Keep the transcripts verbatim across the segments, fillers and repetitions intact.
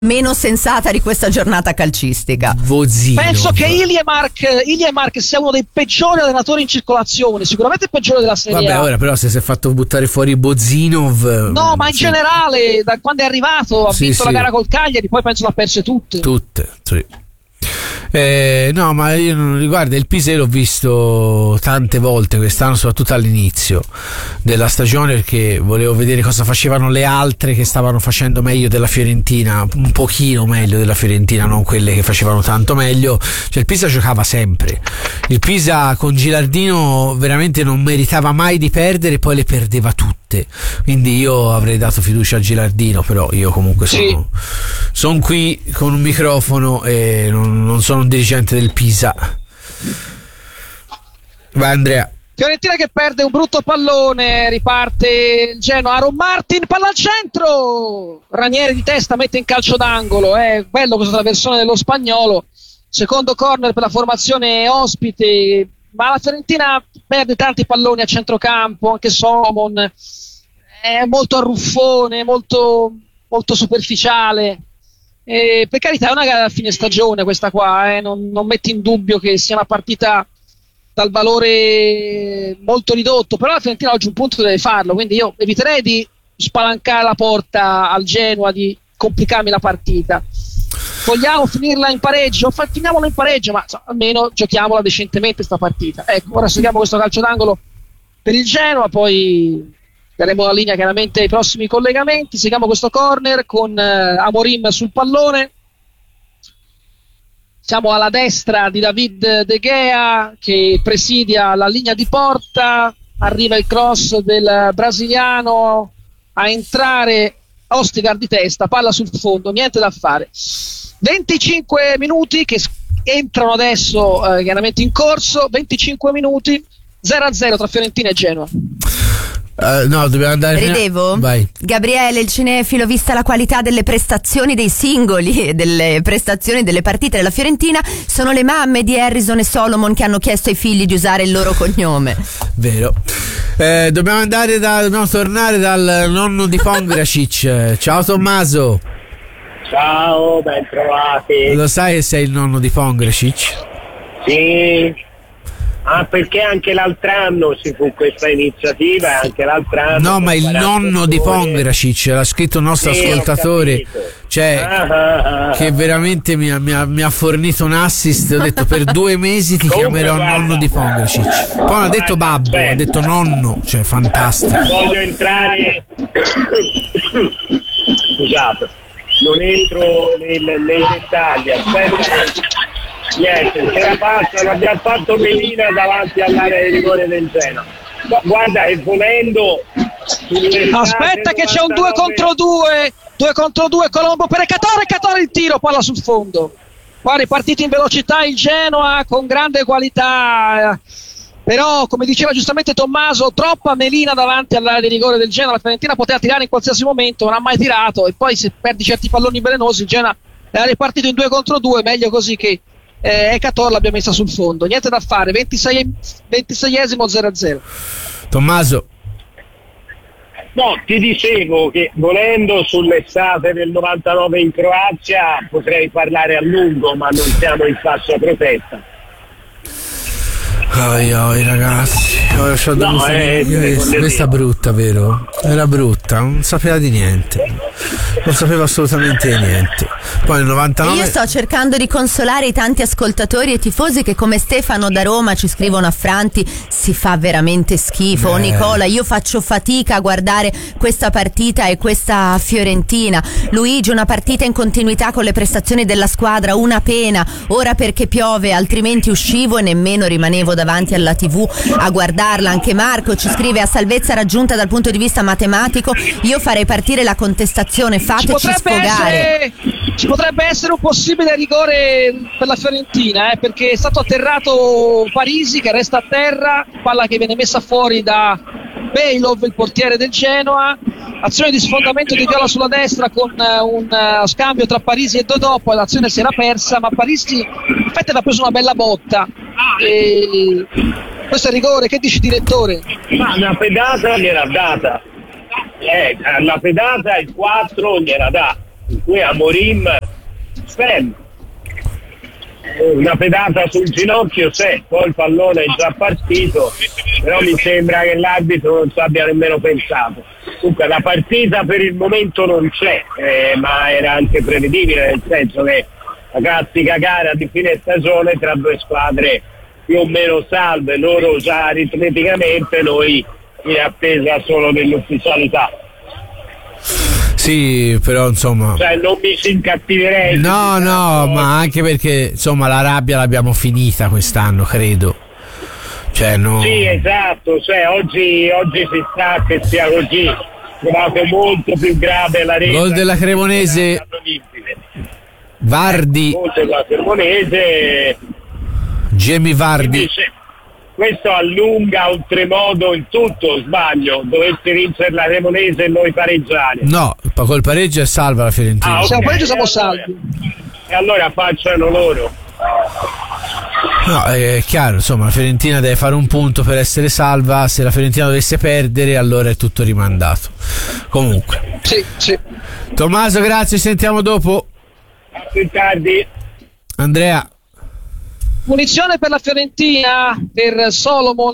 meno sensata di questa giornata calcistica. Vozinov. Penso che Iliemark, Iliemark sia uno dei peggiori allenatori in circolazione, sicuramente il peggiore della Serie Vabbè, A. ora però se si è fatto buttare fuori Bozinov. No, ma in sì. generale, da quando è arrivato, ha Sì, vinto sì. la gara col Cagliari, poi penso l'ha perse tutte. Tutte, sì. Eh, no, ma io non riguarda il Pisa, l'ho visto tante volte quest'anno, soprattutto all'inizio della stagione, perché volevo vedere cosa facevano le altre che stavano facendo meglio della Fiorentina, un pochino meglio della Fiorentina, non quelle che facevano tanto meglio. Cioè il Pisa giocava sempre, il Pisa con Gilardino veramente non meritava mai di perdere, poi le perdeva tutte, quindi io avrei dato fiducia a Gilardino, però io comunque sono, Sì. sono qui con un microfono e non, non sono un dirigente del Pisa. Vai Andrea. Fiorentina che perde un brutto pallone, riparte il Genoa, Aaron Martin, palla al centro, Ranieri di testa mette in calcio d'angolo, è bello questa traversone dello spagnolo, secondo corner per la formazione ospite, ma la Fiorentina perde tanti palloni a centrocampo, anche Solomon è molto arruffone, molto, molto superficiale. E per carità è una gara a fine stagione questa qua, eh? non, non metti in dubbio che sia una partita dal valore molto ridotto, però la Fiorentina oggi un punto deve farlo, quindi io eviterei di spalancare la porta al Genoa, di complicarmi la partita. Vogliamo finirla in pareggio? Fa, finiamola in pareggio, ma so, almeno giochiamola decentemente sta partita. Ecco, ora seguiamo questo calcio d'angolo per il Genoa, poi daremo la linea chiaramente ai prossimi collegamenti. Seguiamo questo corner con eh, Amorim sul pallone. Siamo alla destra di David De Gea che presidia la linea di porta. Arriva il cross del brasiliano a entrare Ostigar di testa, palla sul fondo, niente da fare. venticinque minuti che entrano adesso eh, chiaramente in corso. venticinque minuti, zero a zero tra Fiorentina e Genoa. Uh, no, dobbiamo andare. Ridevo? Vai. Gabriele, il cinefilo, vista la qualità delle prestazioni dei singoli e delle prestazioni delle partite della Fiorentina, sono le mamme di Harrison e Solomon che hanno chiesto ai figli di usare il loro cognome. Vero. Eh, dobbiamo andare da, dobbiamo tornare dal nonno di Pongracic. Ciao Tommaso. Ciao, ben trovati. Lo sai che sei il nonno di Pongracic? Sì. Ah, perché anche l'altro anno si fu questa iniziativa e anche l'altro anno. No, ma il nonno di Pongracic, l'ha scritto un nostro sì, ascoltatore, cioè ah, ah, ah. che veramente mi ha, mi, ha, mi ha fornito un assist. Ho detto per due mesi ti Comunque, chiamerò guarda, nonno di Pongracic. Poi non ha detto babbo, aspetta. ha detto nonno, cioè fantastico. Voglio entrare. Scusate, non entro nel, nei dettagli. Aspetta. Niente, ce la passano, abbiamo fatto Melina davanti all'area di rigore del Genoa. Guarda, e volendo Aspetta che c'è un due contro due, due contro due, Colombo per Ecatore, Ecatore il tiro, palla sul fondo. Qua ripartito in velocità il Genoa con grande qualità, però come diceva giustamente Tommaso, troppa Melina davanti all'area di rigore del Genoa. La Fiorentina poteva tirare in qualsiasi momento, non ha mai tirato, e poi se perdi certi palloni velenosi il Genoa era ripartito in due contro due, meglio così che eh, Ecatore l'abbia messa sul fondo. Niente da fare, ventisei, ventiseiesimo, zero a zero. Tommaso. No, ti dicevo che volendo sull'estate del novantanove in Croazia potrei parlare a lungo, ma non siamo in fascia protetta. Ai ai ragazzi, ora c'ho No, dovuto- eh, questa, questa brutta, vero? Era brutta, non sapeva di niente, non sapeva assolutamente di niente. Poi nel E novantanove io sto cercando di consolare i tanti ascoltatori e tifosi che come Stefano da Roma ci scrivono affranti: si fa veramente schifo. Eh. Oh, Nicola, io faccio fatica a guardare questa partita e questa Fiorentina. Luigi, una partita in continuità con le prestazioni della squadra, una pena. Ora perché piove, altrimenti uscivo e nemmeno rimanevo davanti alla tivù a guardarla. Anche Marco ci scrive: a salvezza raggiunta dal punto di vista matematico, io farei partire la contestazione, Ci fateci potrebbe, sfogare. essere, ci potrebbe essere un possibile rigore per la Fiorentina, eh, perché è stato atterrato Parisi che resta a terra, palla che viene messa fuori da Bejlov, il portiere del Genoa. Azione di sfondamento di Viola sulla destra con uh, un uh, scambio tra Parisi e Dodò, poi l'azione si era persa, ma Parisi in effetti aveva preso una bella botta. E questo è rigore, che dici direttore? Ma una pedata gliela data. Eh, la pedata il quattro gliela dà. in cui Amorim ferma. Una pedata sul ginocchio c'è, poi il pallone è già partito, però mi sembra che l'arbitro non ci abbia nemmeno pensato. Comunque la partita per il momento non c'è, eh, ma era anche prevedibile, nel senso che la classica gara di fine stagione tra due squadre più o meno salve, loro già aritmeticamente, noi in attesa solo dell'ufficialità. Sì, però insomma, cioè non mi si incattiverei. No, no, ma anche perché insomma la rabbia l'abbiamo finita quest'anno, credo. Cioè, no. Sì, esatto, cioè oggi, oggi si sa che sia così. Trovato molto più grave la rete. Gol della Cremonese, Vardi. Gol della Cremonese, Jamie Vardi. Invece, questo allunga oltremodo il tutto, sbaglio, dovesse vincere la Cremonese e noi pareggiare. No, col pareggio è salva la Fiorentina. Ah, okay. Se un pareggio siamo allora, salvi. E allora facciano loro. No, è chiaro, insomma, la Fiorentina deve fare un punto per essere salva. Se la Fiorentina dovesse perdere, allora è tutto rimandato. Comunque. Sì, sì. Tommaso, grazie, ci sentiamo dopo. A più tardi. Andrea. Punizione per la Fiorentina, per Solomon,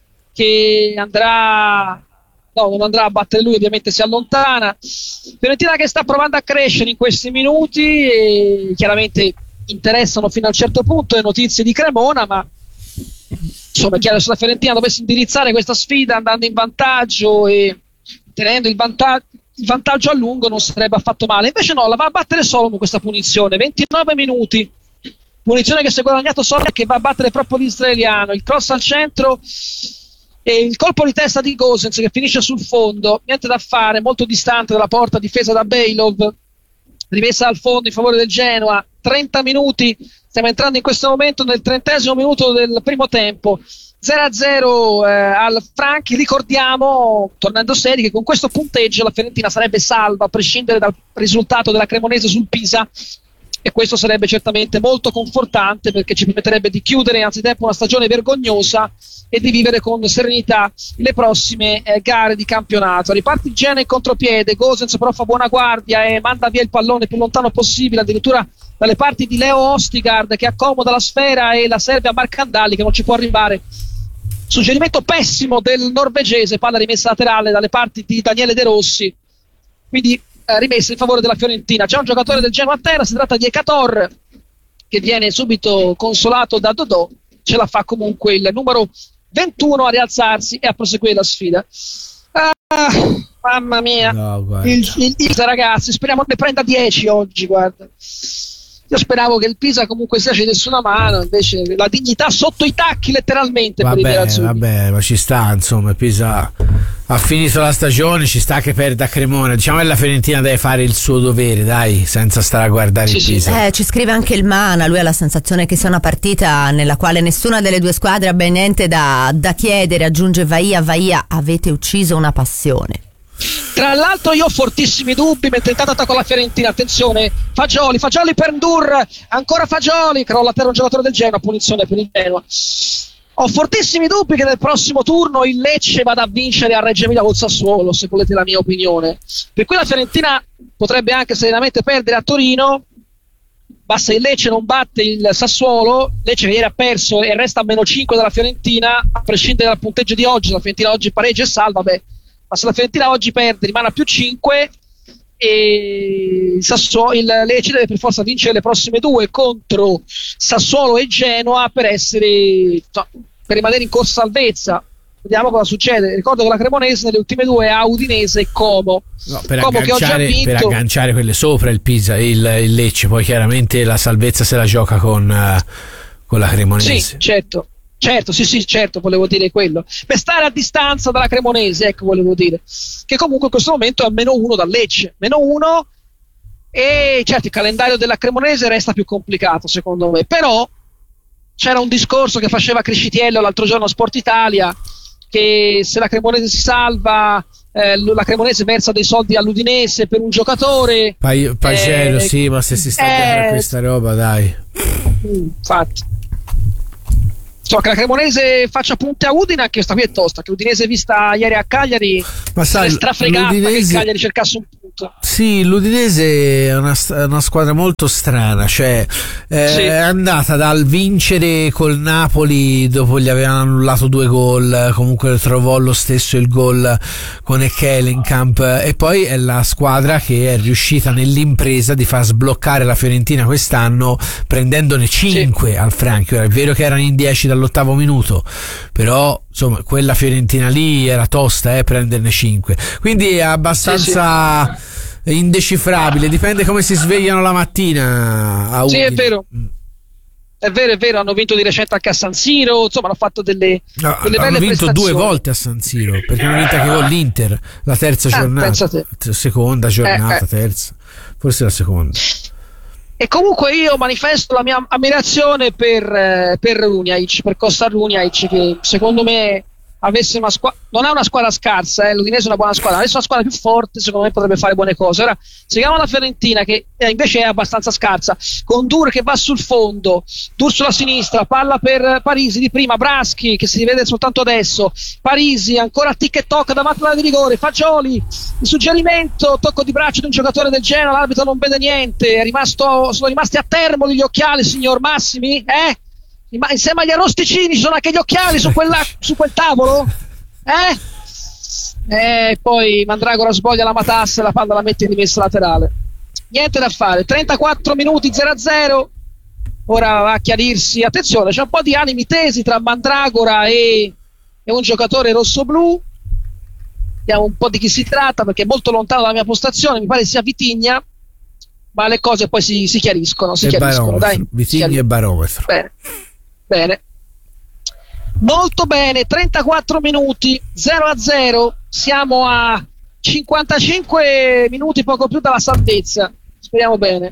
che andrà, no, non andrà a battere lui, ovviamente si allontana. Fiorentina che sta provando a crescere in questi minuti e chiaramente interessano fino a un certo punto le notizie di Cremona, ma insomma è chiaro che se la Fiorentina dovesse indirizzare questa sfida andando in vantaggio e tenendo il vantaggio, il vantaggio a lungo non sarebbe affatto male. Invece no, la va a battere Solomon questa punizione, ventinove minuti. Punizione che si è guadagnato solo, che va a battere proprio l'israeliano, il cross al centro e il colpo di testa di Gosens che finisce sul fondo, niente da fare, molto distante dalla porta, difesa da Bejlov, rimessa al fondo in favore del Genoa. Trenta minuti, stiamo entrando in questo momento nel trentesimo minuto del primo tempo, zero a zero eh, al Franchi. Ricordiamo, tornando seri, che con questo punteggio la Fiorentina sarebbe salva a prescindere dal risultato della Cremonese sul Pisa, e questo sarebbe certamente molto confortante perché ci permetterebbe di chiudere anzitempo una stagione vergognosa e di vivere con serenità le prossime eh, gare di campionato. Riparte il Genoa in contropiede, Gosens però fa buona guardia e manda via il pallone più lontano possibile, addirittura dalle parti di Leo Ostigard, che accomoda la sfera e la serve a Marcandali che non ci può arrivare. Suggerimento pessimo del norvegese, palla rimessa laterale dalle parti di Daniele De Rossi, quindi rimessa in favore della Fiorentina. C'è un giocatore del Genoa a terra, si tratta di Ekator, che viene subito consolato da Dodò, ce la fa comunque il numero ventuno a rialzarsi e a proseguire la sfida. Ah, mamma mia, no, il, il Pisa, ragazzi, speriamo ne prenda dieci oggi, guarda. Io speravo che il Pisa comunque sia cedesse una mano, invece la dignità sotto i tacchi letteralmente. Vabbè, per i nerazzurri. vabbè, ma ci sta, insomma, Pisa ha finito la stagione, ci sta che perda a Cremona. Diciamo che la Fiorentina deve fare il suo dovere, dai, senza stare a guardare Sì, il sì. Pisa. Eh, ci scrive anche il Mana, lui ha la sensazione che sia una partita nella quale nessuna delle due squadre abbia niente da, da chiedere. Aggiunge Vaia, Vaia, avete ucciso una passione. Tra l'altro io ho fortissimi dubbi mentre intanto attacco la Fiorentina. Attenzione, Fagioli, Fagioli per Ndur, ancora Fagioli, crolla a terra un giocatore del Genoa, punizione per il Genoa. Ho fortissimi dubbi che nel prossimo turno il Lecce vada a vincere a Reggio Emilia col Sassuolo, se volete la mia opinione, per cui la Fiorentina potrebbe anche serenamente perdere a Torino. Basta il Lecce non batte il Sassuolo, Lecce che ieri ha perso e resta a meno cinque dalla Fiorentina, a prescindere dal punteggio di oggi. La Fiorentina oggi pareggia e salva, beh, ma se la Fiorentina oggi perde rimane a più cinque e il, Sassuolo, il Lecce deve per forza vincere le prossime due contro Sassuolo e Genoa per essere, no, per rimanere in corsa salvezza. Vediamo cosa succede. Ricordo che la Cremonese nelle ultime due ha Udinese e Como. No, per, Como che oggi ha vinto. per agganciare quelle sopra il Pisa, il, il Lecce, poi chiaramente la salvezza se la gioca con, uh, con la Cremonese. Sì, certo. Certo, sì, sì, certo, volevo dire quello. Per stare a distanza dalla Cremonese, ecco, volevo dire. Che comunque in questo momento è a meno uno dal Lecce. Meno uno, e certo il calendario della Cremonese resta più complicato, secondo me. Però c'era un discorso che faceva Crescitiello l'altro giorno a Sport Italia, che se la Cremonese si salva, eh, la Cremonese versa dei soldi all'Udinese per un giocatore. Pa- Pagero, eh, sì, ma se si sta eh, dietro a questa roba, dai. Infatti. So che la Cremonese faccia punte a Udine, anche questa qui è tosta, che l'Udinese vista ieri a Cagliari ma sai, è strafregata che il l'Udinese, Cagliari cercasse un punto. tutto. Sì, l'Udinese è una, una squadra molto strana, cioè eh, sì. È andata dal vincere col Napoli, dopo gli avevano annullato due gol, comunque trovò lo stesso il gol con Ekkelenkamp, e poi è la squadra che è riuscita nell'impresa di far sbloccare la Fiorentina quest'anno prendendone cinque sì. al Franchi. È vero che erano in dieci dall'ottavo minuto, però insomma quella Fiorentina lì era tosta, eh, prenderne cinque, quindi è abbastanza sì, sì. indecifrabile, dipende come si svegliano la mattina a sì, è vero. È vero, è vero, hanno vinto di recente anche a San Siro, insomma hanno fatto delle, no, delle hanno belle vinto prestazioni. Due volte a San Siro, perché hanno vinto anche con l'Inter la terza ah, giornata, seconda giornata, eh, eh. terza, forse la seconda. E comunque io manifesto la mia ammirazione per, eh, per Runjaic, per Costa Runjaic, che secondo me avesse una squadra, non è una squadra scarsa, eh, l'Udinese è una buona squadra, avesse una squadra più forte secondo me potrebbe fare buone cose. Ora seguiamo la Fiorentina che eh, invece è abbastanza scarsa, con Dur che va sul fondo, Dur sulla sinistra, palla per Parisi di prima, Braschi che si rivede soltanto adesso, Parisi ancora tic e toc davanti alla di rigore, Fagioli, il suggerimento, tocco di braccio di un giocatore del Genoa, l'arbitro non vede niente, è rimasto, sono rimasti a Termoli gli occhiali, signor Massimi, eh? Ma insieme agli arrosticini ci sono anche gli occhiali su, quella, su quel tavolo, eh? E poi Mandragora sbaglia la matassa e la palla la mette in rimessa laterale. Niente da fare, trentaquattro minuti, zero a zero. Ora va a chiarirsi, attenzione, c'è un po' di animi tesi tra Mandragora e, e un giocatore rosso-blu. Vediamo un po' di chi si tratta, perché è molto lontano dalla mia postazione, mi pare sia Vitigna, ma le cose poi si, si chiariscono, si e chiariscono, dai. Vitigna e barometro. Bene. Bene, molto bene, trentaquattro minuti, zero a zero, siamo a cinquantacinque minuti poco più dalla salvezza, speriamo bene.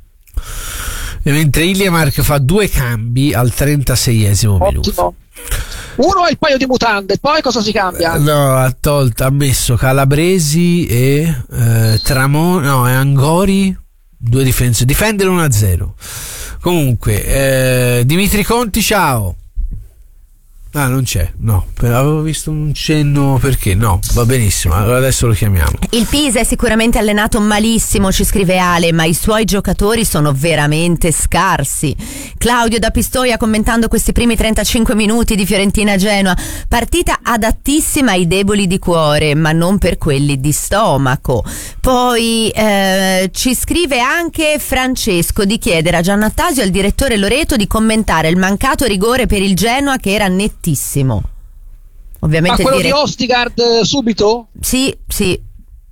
E mentre Iliamark fa due cambi al trentaseiesimo minuto. Uno è il paio di mutande, poi cosa si cambia? No, ha tolto, ha messo Calabresi e eh, Tramone, no, e Angori, due difensori, difende l'uno a zero. Comunque, eh, Dimitri Conti, ciao. Ah, non c'è, no, avevo visto un cenno, perché no, va benissimo, allora adesso lo chiamiamo. Il Pisa è sicuramente allenato malissimo, ci scrive Ale, ma i suoi giocatori sono veramente scarsi. Claudio da Pistoia commentando questi primi trentacinque minuti di Fiorentina-Genoa, partita adattissima ai deboli di cuore, ma non per quelli di stomaco. Poi eh, ci scrive anche Francesco di chiedere a Giannattasio e al direttore Loreto di commentare il mancato rigore per il Genoa che era nettissimo. Ovviamente ma quello dire... di Ostigard subito? Sì, sì.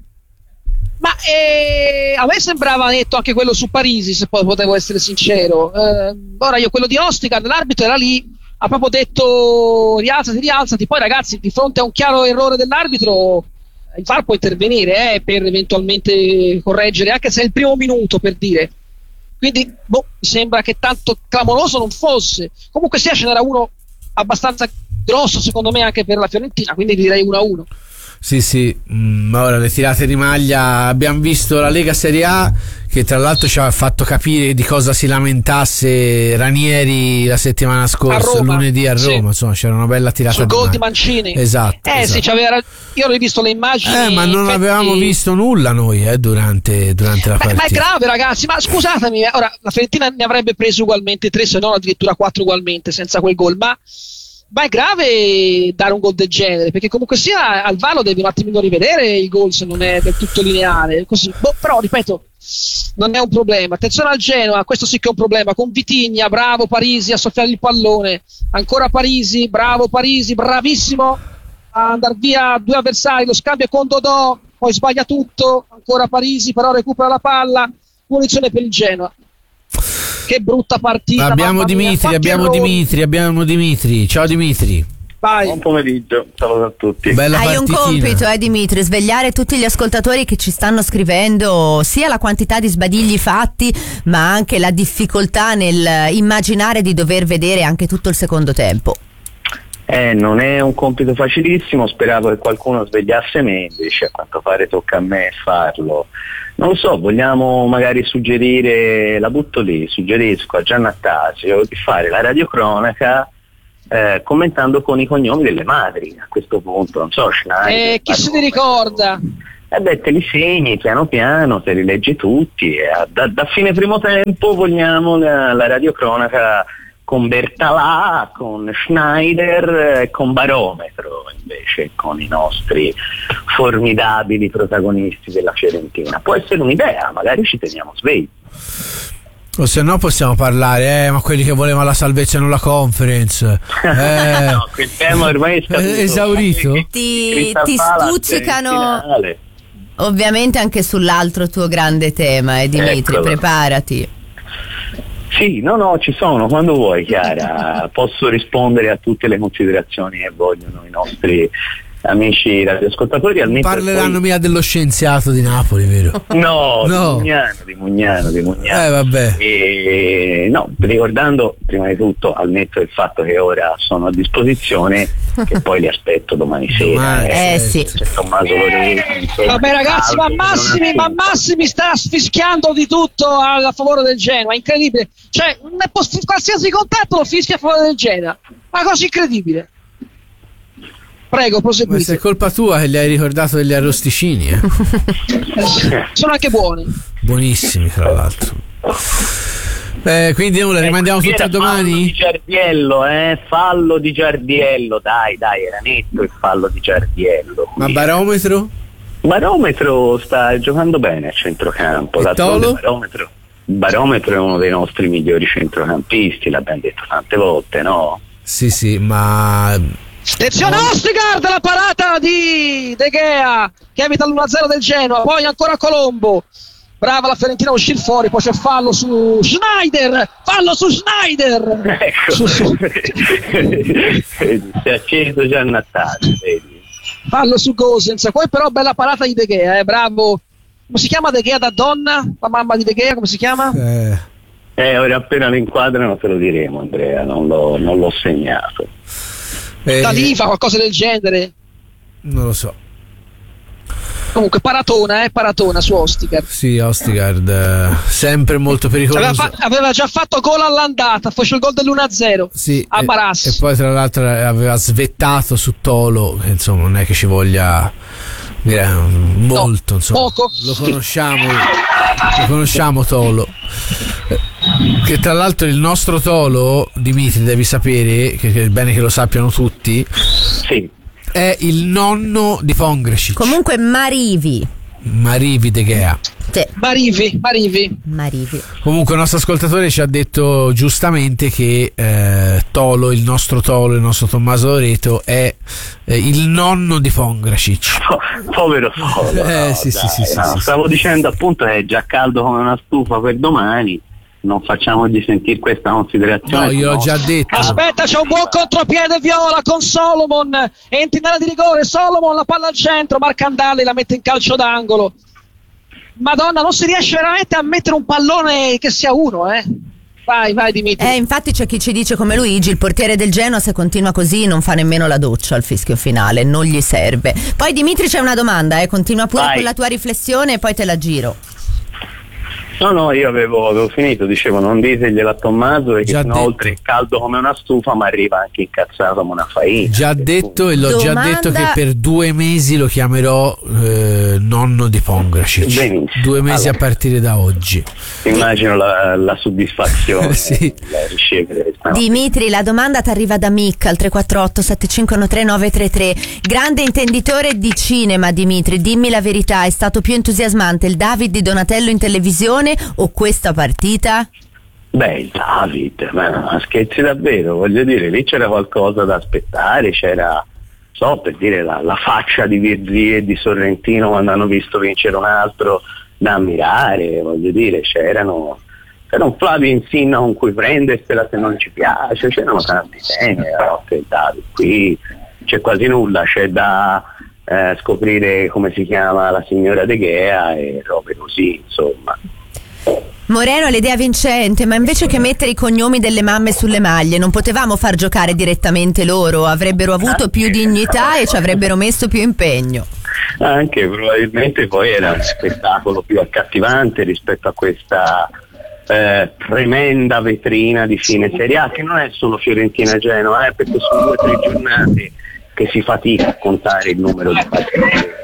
Ma eh, a me sembrava netto anche quello su Parisi, se poi potevo essere sincero. Eh, ora io quello di Ostigard, l'arbitro era lì, ha proprio detto rialzati, rialzati. Poi ragazzi, di fronte a un chiaro errore dell'arbitro il V A R può intervenire eh, per eventualmente correggere, anche se è il primo minuto, per dire. Quindi boh, mi sembra che tanto clamoroso non fosse. Comunque sia, ce n'era uno abbastanza grosso secondo me anche per la Fiorentina, quindi direi uno a uno. Sì, sì, ma ora le tirate di maglia, abbiamo visto la Lega Serie A che tra l'altro ci ha fatto capire di cosa si lamentasse Ranieri la settimana scorsa, lunedì a Roma, sì. Insomma c'era una bella tirata sul di gol maglia. di Mancini. Esatto. Eh esatto. sì, c'aveva, io ho rivisto le immagini. Eh, ma non infatti... avevamo visto nulla noi eh, durante, durante la ma, partita. Ma è grave ragazzi, ma scusatemi, ora la Fiorentina ne avrebbe preso ugualmente tre, se non addirittura quattro ugualmente senza quel gol, ma Ma è grave dare un gol del genere, perché comunque sia al V A R lo devi un attimino rivedere il gol se non è del tutto lineare, così. Boh, però ripeto, non è un problema. Attenzione al Genoa, questo sì che è un problema, con Vitigna, bravo Parisi a soffiare il pallone, ancora Parisi, bravo Parisi, bravissimo a andare via due avversari, lo scambio è con Dodò, poi sbaglia tutto, ancora Parisi però recupera la palla, punizione per il Genoa. Che brutta partita. Abbiamo Dimitri, abbiamo errori. Dimitri, abbiamo Dimitri. Ciao Dimitri. Vai. Buon pomeriggio, saluto a tutti. Bella Hai partitina. un compito, eh Dimitri, svegliare tutti gli ascoltatori che ci stanno scrivendo sia la quantità di sbadigli fatti, ma anche la difficoltà nel immaginare di dover vedere anche tutto il secondo tempo. Eh, non è un compito facilissimo, speravo che qualcuno svegliasse me, invece a quanto pare tocca a me farlo. Non so, vogliamo magari suggerire, la butto lì, suggerisco a Giannattasio di fare la radiocronaca eh, commentando con i cognomi delle madri a questo punto, non so, Schneider. Eh, chi se ne ricorda? E beh, te li segni piano piano, te li leggi tutti e da, da fine primo tempo vogliamo la, la radiocronaca con Bertalà, con Schneider e con Barometro invece, con i nostri formidabili protagonisti della Fiorentina. Può essere un'idea, magari ci teniamo svegli. O se no possiamo parlare, eh, ma quelli che volevano la salvezza non la conference. Eh, no, quel tema ormai è scaduto. È esaurito? Ti, ti stuzzicano ovviamente anche sull'altro tuo grande tema, eh, Dimitri, Eccolo. preparati. Sì, no, no, ci sono, quando vuoi Chiara, posso rispondere a tutte le considerazioni che vogliono i nostri amici radioascoltatori. Parleranno poi... mica dello scienziato di Napoli, vero? No, no. di Mugnano, di Mugnano, di Mugnano. Eh, vabbè. E, no, ricordando prima di tutto, al netto del fatto che ora sono a disposizione, che poi li aspetto domani sera. Domani, eh, eh sì. C'è Tommaso Lorenzo. Vabbè ragazzi, ma Massimi, ma Massimi sta fischiando di tutto a, a favore del Genoa, incredibile. Cioè, qualsiasi contatto lo fischia a favore del Genoa. Una cosa incredibile. Prego, proseguite. Ma se è colpa tua che gli hai ricordato degli arrosticini, eh? Sono anche buoni. Buonissimi, tra l'altro. Eh, quindi noi la rimandiamo tutta a domani? Fallo di Giardiello, eh? Fallo di Giardiello, dai, dai, era netto il fallo di Giardiello. Ma Barometro? Barometro sta giocando bene a centrocampo. E Tolo? Barometro, Barometro è uno dei nostri migliori centrocampisti, l'abbiamo detto tante volte, no? Sì, sì, ma... Attenzione Ostigard, la parata di De Gea che evita l'uno a zero del Genoa, poi ancora Colombo, brava la Fiorentina a uscire fuori, poi c'è fallo su Schneider, fallo su Schneider, ecco. su, su. Si è acceso già il Natale, vedi? Fallo su Gosens, poi però bella parata di De Gea, eh, bravo. Come si chiama De Gea da donna? La mamma di De Gea come si chiama? Eh, eh ora appena lo inquadrano te lo diremo, Andrea, non l'ho, non l'ho segnato. eh, Talifa, qualcosa del genere. Non lo so. Comunque paratona, eh, paratona su Ostigard. Sì, Ostigard, eh, sempre molto pericoloso. Aveva, fa- aveva già fatto gol all'andata, fece il gol dell'uno a zero sì, a e, Marassi. e poi tra l'altro aveva svettato su Tolo, che insomma non è che ci voglia dire molto, no, insomma. Poco. Lo conosciamo, lo conosciamo Tolo. Che tra l'altro il nostro Tolo, Dimitri, devi sapere, che, che è bene che lo sappiano tutti, sì, è il nonno di Pongresic. Comunque Marivi. Marivi De Gea. Sì. Marivi, Marivi. Marivi. Comunque il nostro ascoltatore ci ha detto giustamente che eh, Tolo, il nostro Tolo, il nostro Tommaso Loreto è eh, il nonno di Pongresic. Po- povero Tolo. Eh, no, sì, dai, sì, sì, no. sì, Stavo sì. dicendo appunto che è già caldo come una stufa per domani. Non facciamogli sentire questa considerazione. No, io l'ho già detto. Aspetta, c'è un buon contropiede viola con Solomon, entra in area di rigore, Solomon la palla al centro, Marcandali la mette in calcio d'angolo. Madonna, non si riesce veramente a mettere un pallone che sia uno, eh. Vai, vai Dimitri. Eh, infatti c'è chi ci dice come Luigi, il portiere del Genoa se continua così non fa nemmeno la doccia al fischio finale, non gli serve. Poi Dimitri c'è una domanda, eh, continua pure vai. con la tua riflessione e poi te la giro. No, no, io avevo, avevo finito, dicevo non diteglielo a Tommaso perché Già sennò detto. oltre che caldo come una stufa ma arriva anche incazzato come una faina. Già Per detto cui- e l'ho già Domanda- detto che per due mesi lo chiamerò eh, nonno di Pongresic. Benissimo. Due mesi Allora. a partire da oggi. Immagino la, la soddisfazione Sì. da ricevere questa notizia. Dimitri, la domanda ti arriva da Mick al tre quattro otto sette cinque uno tre nove tre tre. Grande intenditore di cinema, Dimitri, dimmi la verità, è stato più entusiasmante il David di Donatello in televisione o questa partita? Beh, il David, ma, ma scherzi davvero, voglio dire, lì c'era qualcosa da aspettare, c'era, so, per dire la, la faccia di Virzì e di Sorrentino quando hanno visto vincere un altro da ammirare, voglio dire, c'erano, c'era un Flavio Insinna con cui prendersela se non ci piace, c'erano tanti temi, però che David, qui c'è quasi nulla, c'è da eh, scoprire come si chiama la signora De Gea e robe così, insomma. Moreno, l'idea vincente, ma invece che mettere i cognomi delle mamme sulle maglie, non potevamo far giocare direttamente loro? Avrebbero avuto più dignità e ci avrebbero messo più impegno. Anche probabilmente poi era un spettacolo più accattivante rispetto a questa eh, tremenda vetrina di fine Serie A, che non è solo Fiorentina-Genoa, eh, perché sono due o tre giornate che si fatica a contare il numero di partite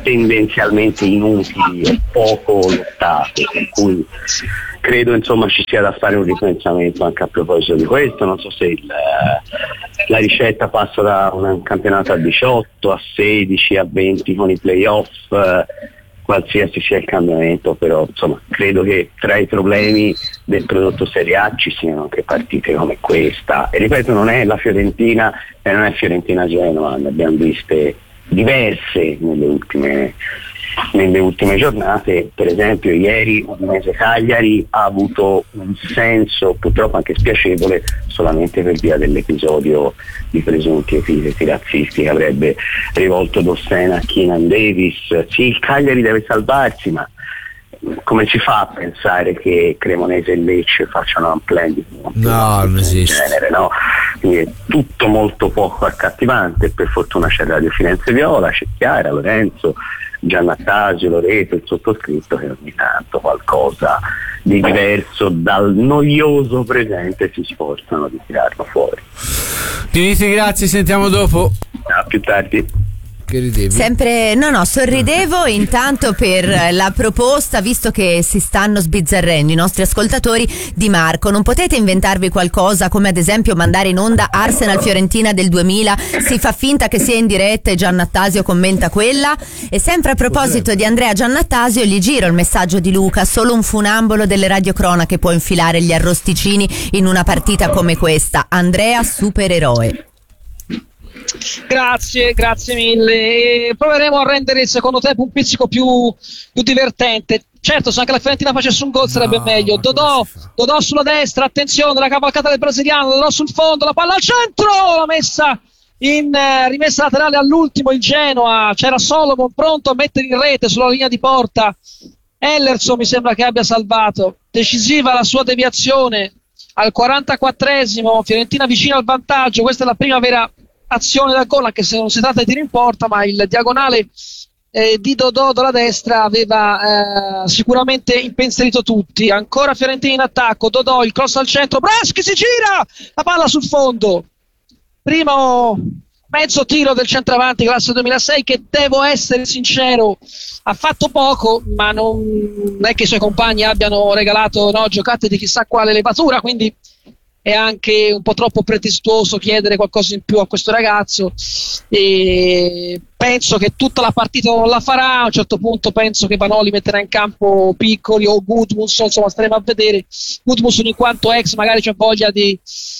tendenzialmente inutili e poco lottate, per cui credo insomma ci sia da fare un ripensamento anche a proposito di questo. Non so se il, la ricetta passa da un campionato a diciotto, a sedici, a venti con i playoff, qualsiasi sia il cambiamento, però insomma credo che tra i problemi del prodotto Serie A ci siano anche partite come questa, e ripeto, non è la Fiorentina e non è Fiorentina-Genoa, ne abbiamo viste diverse nelle ultime nelle ultime giornate. Per esempio ieri Udinese Cagliari ha avuto un senso purtroppo anche spiacevole solamente per via dell'episodio di presunti epiteti razzisti che avrebbe rivolto Dossena a Keenan Davis. Sì, il Cagliari deve salvarsi, ma come si fa a pensare che Cremonese e Lecce facciano un plan di no, non esiste. Genere, no? Quindi è tutto molto poco accattivante. Per fortuna c'è Radio Firenze Viola, c'è Chiara, Lorenzo, Giannattasio, Loreto, il sottoscritto, che ogni tanto qualcosa di diverso dal noioso presente si sforzano di tirarlo fuori. Dimitri, grazie, sentiamo dopo. A più tardi. Che ridevi? Sempre, no no, sorridevo intanto per la proposta, visto che si stanno sbizzarrendo i nostri ascoltatori, di Marco. Non potete inventarvi qualcosa, come ad esempio mandare in onda Arsenal Fiorentina del duemila, si fa finta che sia in diretta e Giannattasio commenta quella? E sempre a proposito di Andrea Giannattasio, gli giro il messaggio di Luca: solo un funambolo delle radiocronache può infilare gli arrosticini in una partita come questa. Andrea, supereroe. Grazie, grazie mille. E proveremo a rendere il secondo tempo un pizzico più, più divertente. Certo, se anche la Fiorentina facesse un gol sarebbe no, meglio. Dodò, Dodò sulla destra, attenzione, la cavalcata del brasiliano, Dodò sul fondo, la palla al centro, la messa in eh, rimessa laterale all'ultimo il Genoa. C'era Solomon pronto a mettere in rete sulla linea di porta. Ellerson mi sembra che abbia salvato. Decisiva la sua deviazione al quarantaquattresimo, Fiorentina vicina al vantaggio. Questa è la prima vera azione da gol, anche se non si tratta di tiro in porta, ma il diagonale eh, di Dodò dalla destra aveva eh, sicuramente impensierito tutti. Ancora Fiorentina in attacco, Dodò, il cross al centro, Braschi si gira, la palla sul fondo. Primo mezzo tiro del centravanti classe duemilasei che, devo essere sincero, ha fatto poco, ma non è che i suoi compagni abbiano regalato no, giocate di chissà quale levatura, quindi è anche un po' troppo pretestuoso chiedere qualcosa in più a questo ragazzo, e penso che tutta la partita non la farà. A un certo punto penso che Vanoli metterà in campo Piccoli o Gudmundsson, insomma staremo a vedere. Gudmundsson in quanto ex magari c'è voglia di,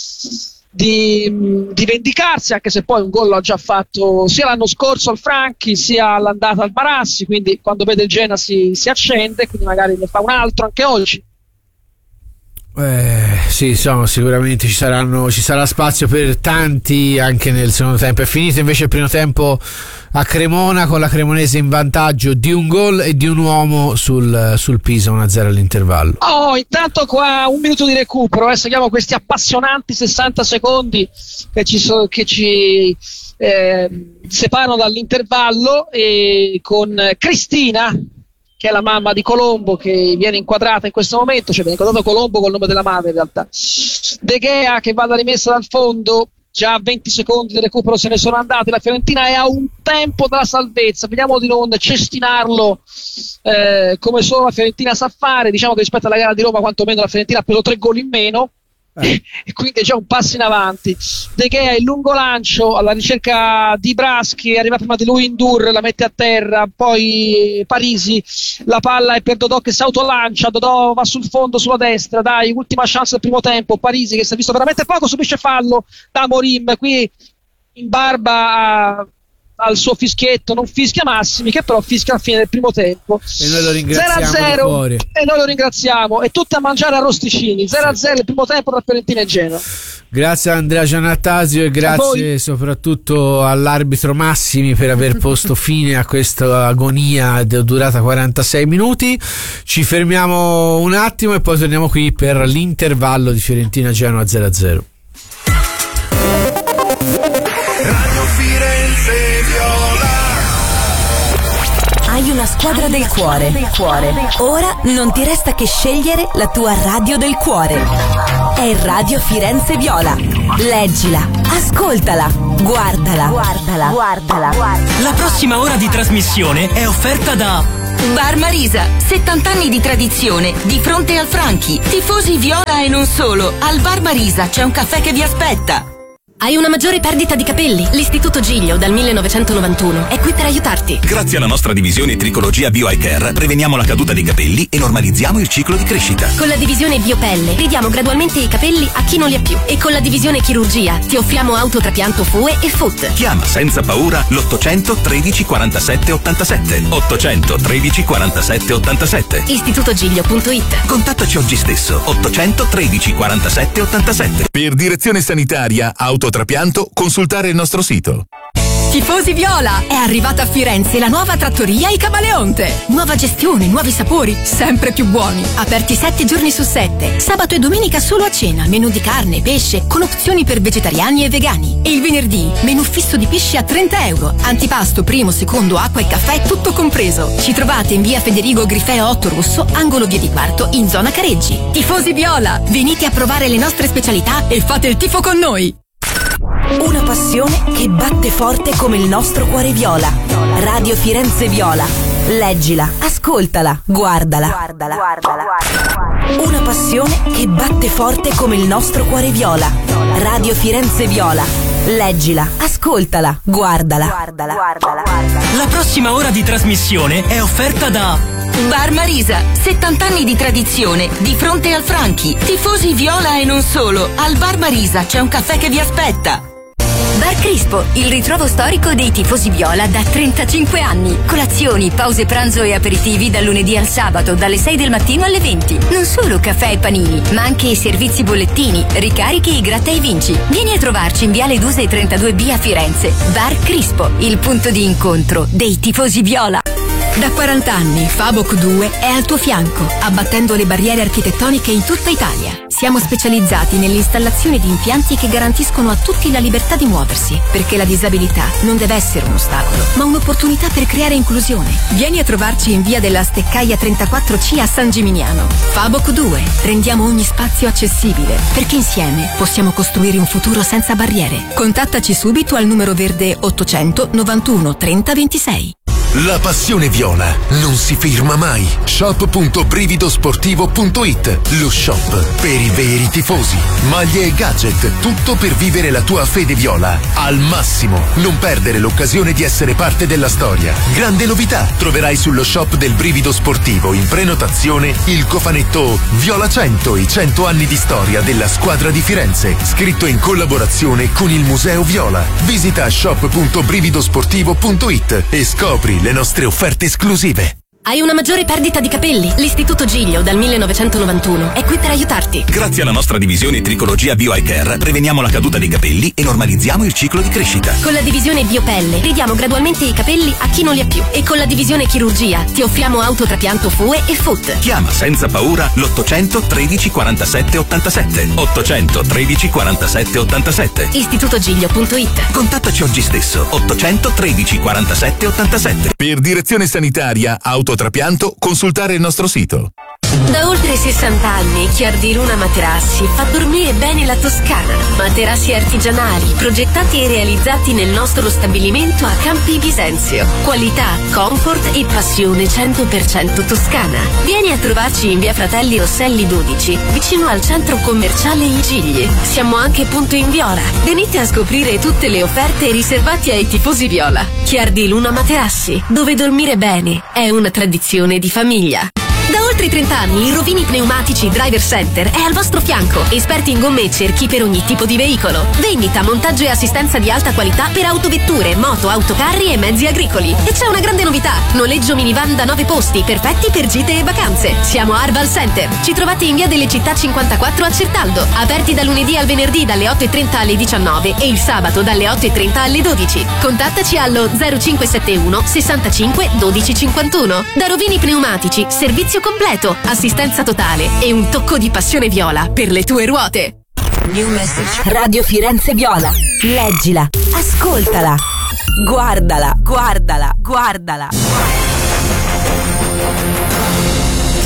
di, di vendicarsi, anche se poi un gol l'ha già fatto sia l'anno scorso al Franchi sia all'andata al Barassi, quindi quando vede il Genoa si, si accende, quindi magari ne fa un altro anche oggi. Eh, sì, insomma, sicuramente ci saranno ci sarà spazio per tanti anche nel secondo tempo. È finito invece il primo tempo a Cremona con la Cremonese in vantaggio di un gol e di un uomo sul, sul Pisa, uno a zero all'intervallo. Oh, intanto qua un minuto di recupero, eh, seguiamo questi appassionanti sessanta secondi che ci, so, che ci eh, separano dall'intervallo, e con Cristina, che è la mamma di Colombo, che viene inquadrata in questo momento, cioè viene inquadrato Colombo col nome della madre in realtà. De Gea che va alla rimessa dal fondo, già a venti secondi di recupero se ne sono andati, la Fiorentina è a un tempo dalla salvezza, vediamo di non cestinarlo eh, come solo la Fiorentina sa fare. Diciamo che rispetto alla gara di Roma quantomeno la Fiorentina ha preso tre gol in meno, eh. e quindi è già un passo in avanti. De Gea, il lungo lancio alla ricerca di Braschi, arriva prima di lui Indur, la mette a terra, poi Parisi, la palla è per Dodò che si autolancia, Dodò va sul fondo sulla destra, dai, ultima chance del primo tempo, Parisi che si è visto veramente poco subisce fallo da Amorim, qui in barba a al suo fischietto, non fischia Massimi, che però fischia alla fine del primo tempo, e noi lo ringraziamo zero a zero, e noi lo ringraziamo, e tutti a mangiare arrosticini. Zero a zero il primo tempo tra Fiorentina e Genoa. Grazie a Andrea Giannattasio e grazie soprattutto all'arbitro Massimi per aver posto fine a questa agonia durata quarantasei minuti. Ci fermiamo un attimo e poi torniamo qui per l'intervallo di Fiorentina Genoa zero a zero. Radio Firenze Viola. Hai una squadra del cuore. del cuore. Ora non ti resta che scegliere la tua radio del cuore. È Radio Firenze Viola. Leggila, ascoltala, guardala, guardala, guardala, guardala. La prossima ora di trasmissione è offerta da Bar Marisa, settanta anni di tradizione, di fronte al Franchi. Tifosi viola e non solo. Al Bar Marisa c'è un caffè che vi aspetta. Hai una maggiore perdita di capelli? L'Istituto Giglio dal millenovecentonovantuno è qui per aiutarti. Grazie alla nostra divisione Tricologia Bio Eye Care preveniamo la caduta dei capelli e normalizziamo il ciclo di crescita. Con la divisione Biopelle ridiamo gradualmente i capelli a chi non li ha più. E con la divisione Chirurgia ti offriamo autotrapianto F U E e F U T. Chiama senza paura l'ottocento tredici quarantasette ottantasette. ottocento tredici quarantasette ottantasette. istitutogiglio punto it. Contattaci oggi stesso. ottocento tredici quarantasette ottantasette. Per direzione sanitaria, autotrapianto, consultare il nostro sito. Tifosi Viola! È arrivata a Firenze la nuova trattoria Il Camaleonte. Nuova gestione, nuovi sapori, sempre più buoni. Aperti sette giorni su sette. Sabato e domenica solo a cena. Menù di carne, pesce, con opzioni per vegetariani e vegani. E il venerdì, menù fisso di pesce a trenta euro. Antipasto, primo, secondo, acqua e caffè, tutto compreso. Ci trovate in via Federico Grifeo otto Rosso, angolo via di Quarto, in zona Careggi. Tifosi Viola! Venite a provare le nostre specialità e fate il tifo con noi! Una passione che batte forte come il nostro cuore viola. Radio Firenze Viola. Leggila, ascoltala, guardala. Guardala, guardala, guardala. Una passione che batte forte come il nostro cuore viola. Radio Firenze Viola. Leggila, ascoltala, guardala. Guardala, guardala, guardala. La prossima ora di trasmissione è offerta da Bar Marisa, settanta anni di tradizione, di fronte al Franchi. Tifosi viola e non solo. Al Bar Marisa c'è un caffè che vi aspetta. Bar Crispo, il ritrovo storico dei tifosi viola da trentacinque anni. Colazioni, pause pranzo e aperitivi dal lunedì al sabato, dalle sei del mattino alle venti. Non solo caffè e panini, ma anche servizi bollettini, ricarichi e gratta e vinci. Vieni a trovarci in Viale Duse trentadue B a Firenze. Bar Crispo, il punto di incontro dei tifosi viola. Da quaranta anni Faboc due è al tuo fianco, abbattendo le barriere architettoniche in tutta Italia. Siamo specializzati nell'installazione di impianti che garantiscono a tutti la libertà di muoversi, perché la disabilità non deve essere un ostacolo, ma un'opportunità per creare inclusione. Vieni a trovarci in via della Steccaia trentaquattro C a San Gimignano. Faboc due, rendiamo ogni spazio accessibile, perché insieme possiamo costruire un futuro senza barriere. Contattaci subito al numero verde ottocento novantuno trenta ventisei. La passione viola non si ferma mai. shop punto brividosportivo punto it. Lo shop per i veri tifosi. Maglie e gadget, tutto per vivere la tua fede viola al massimo. Non perdere l'occasione di essere parte della storia. Grande novità, troverai sullo shop del Brivido Sportivo in prenotazione il cofanetto Viola cento, i cento anni di storia della squadra di Firenze, scritto in collaborazione con il Museo Viola. Visita shop punto brividosportivo punto it e scopri le nostre offerte esclusive. Hai una maggiore perdita di capelli? L'Istituto Giglio dal millenovecentonovantuno è qui per aiutarti. Grazie alla nostra divisione Tricologia Bio Eye Care preveniamo la caduta dei capelli e normalizziamo il ciclo di crescita. Con la divisione Biopelle ridiamo gradualmente i capelli a chi non li ha più. E con la divisione Chirurgia ti offriamo autotrapianto F U E e F U T. Chiama senza paura l'ottocento tredici quarantasette ottantasette. ottocento tredici quarantasette ottantasette. istitutogiglio punto it. Contattaci oggi stesso. ottocento tredici quarantasette ottantasette. Per direzione sanitaria, autotrapianto, consultare il nostro sito. Da oltre sessanta anni Chiardi Luna Materassi fa dormire bene la Toscana. Materassi artigianali, progettati e realizzati nel nostro stabilimento a Campi Bisenzio. Qualità, comfort e passione cento per cento toscana. Vieni a trovarci in via Fratelli Rosselli dodici, vicino al centro commerciale I Gigli. Siamo anche punto in Viola. Venite a scoprire tutte le offerte riservate ai tifosi viola. Chiardi Luna Materassi, dove dormire bene è una tradizione di famiglia. Da oltre trenta anni il Rovini Pneumatici Driver Center è al vostro fianco. Esperti in gomme e cerchi per ogni tipo di veicolo. Vendita, montaggio e assistenza di alta qualità per autovetture, moto, autocarri e mezzi agricoli. E c'è una grande novità: noleggio minivan da nove posti, perfetti per gite e vacanze. Siamo a Arval Center. Ci trovate in via delle Città cinquantaquattro a Certaldo. Aperti dal lunedì al venerdì dalle otto e trenta alle diciannove e il sabato dalle otto e trenta alle dodici. Contattaci allo zero cinque sette uno sessantacinque dodici cinquantuno. Da Rovini Pneumatici, servizio completo, assistenza totale e un tocco di passione viola per le tue ruote. New message. Radio Firenze Viola. Leggila, ascoltala, guardala, guardala, guardala.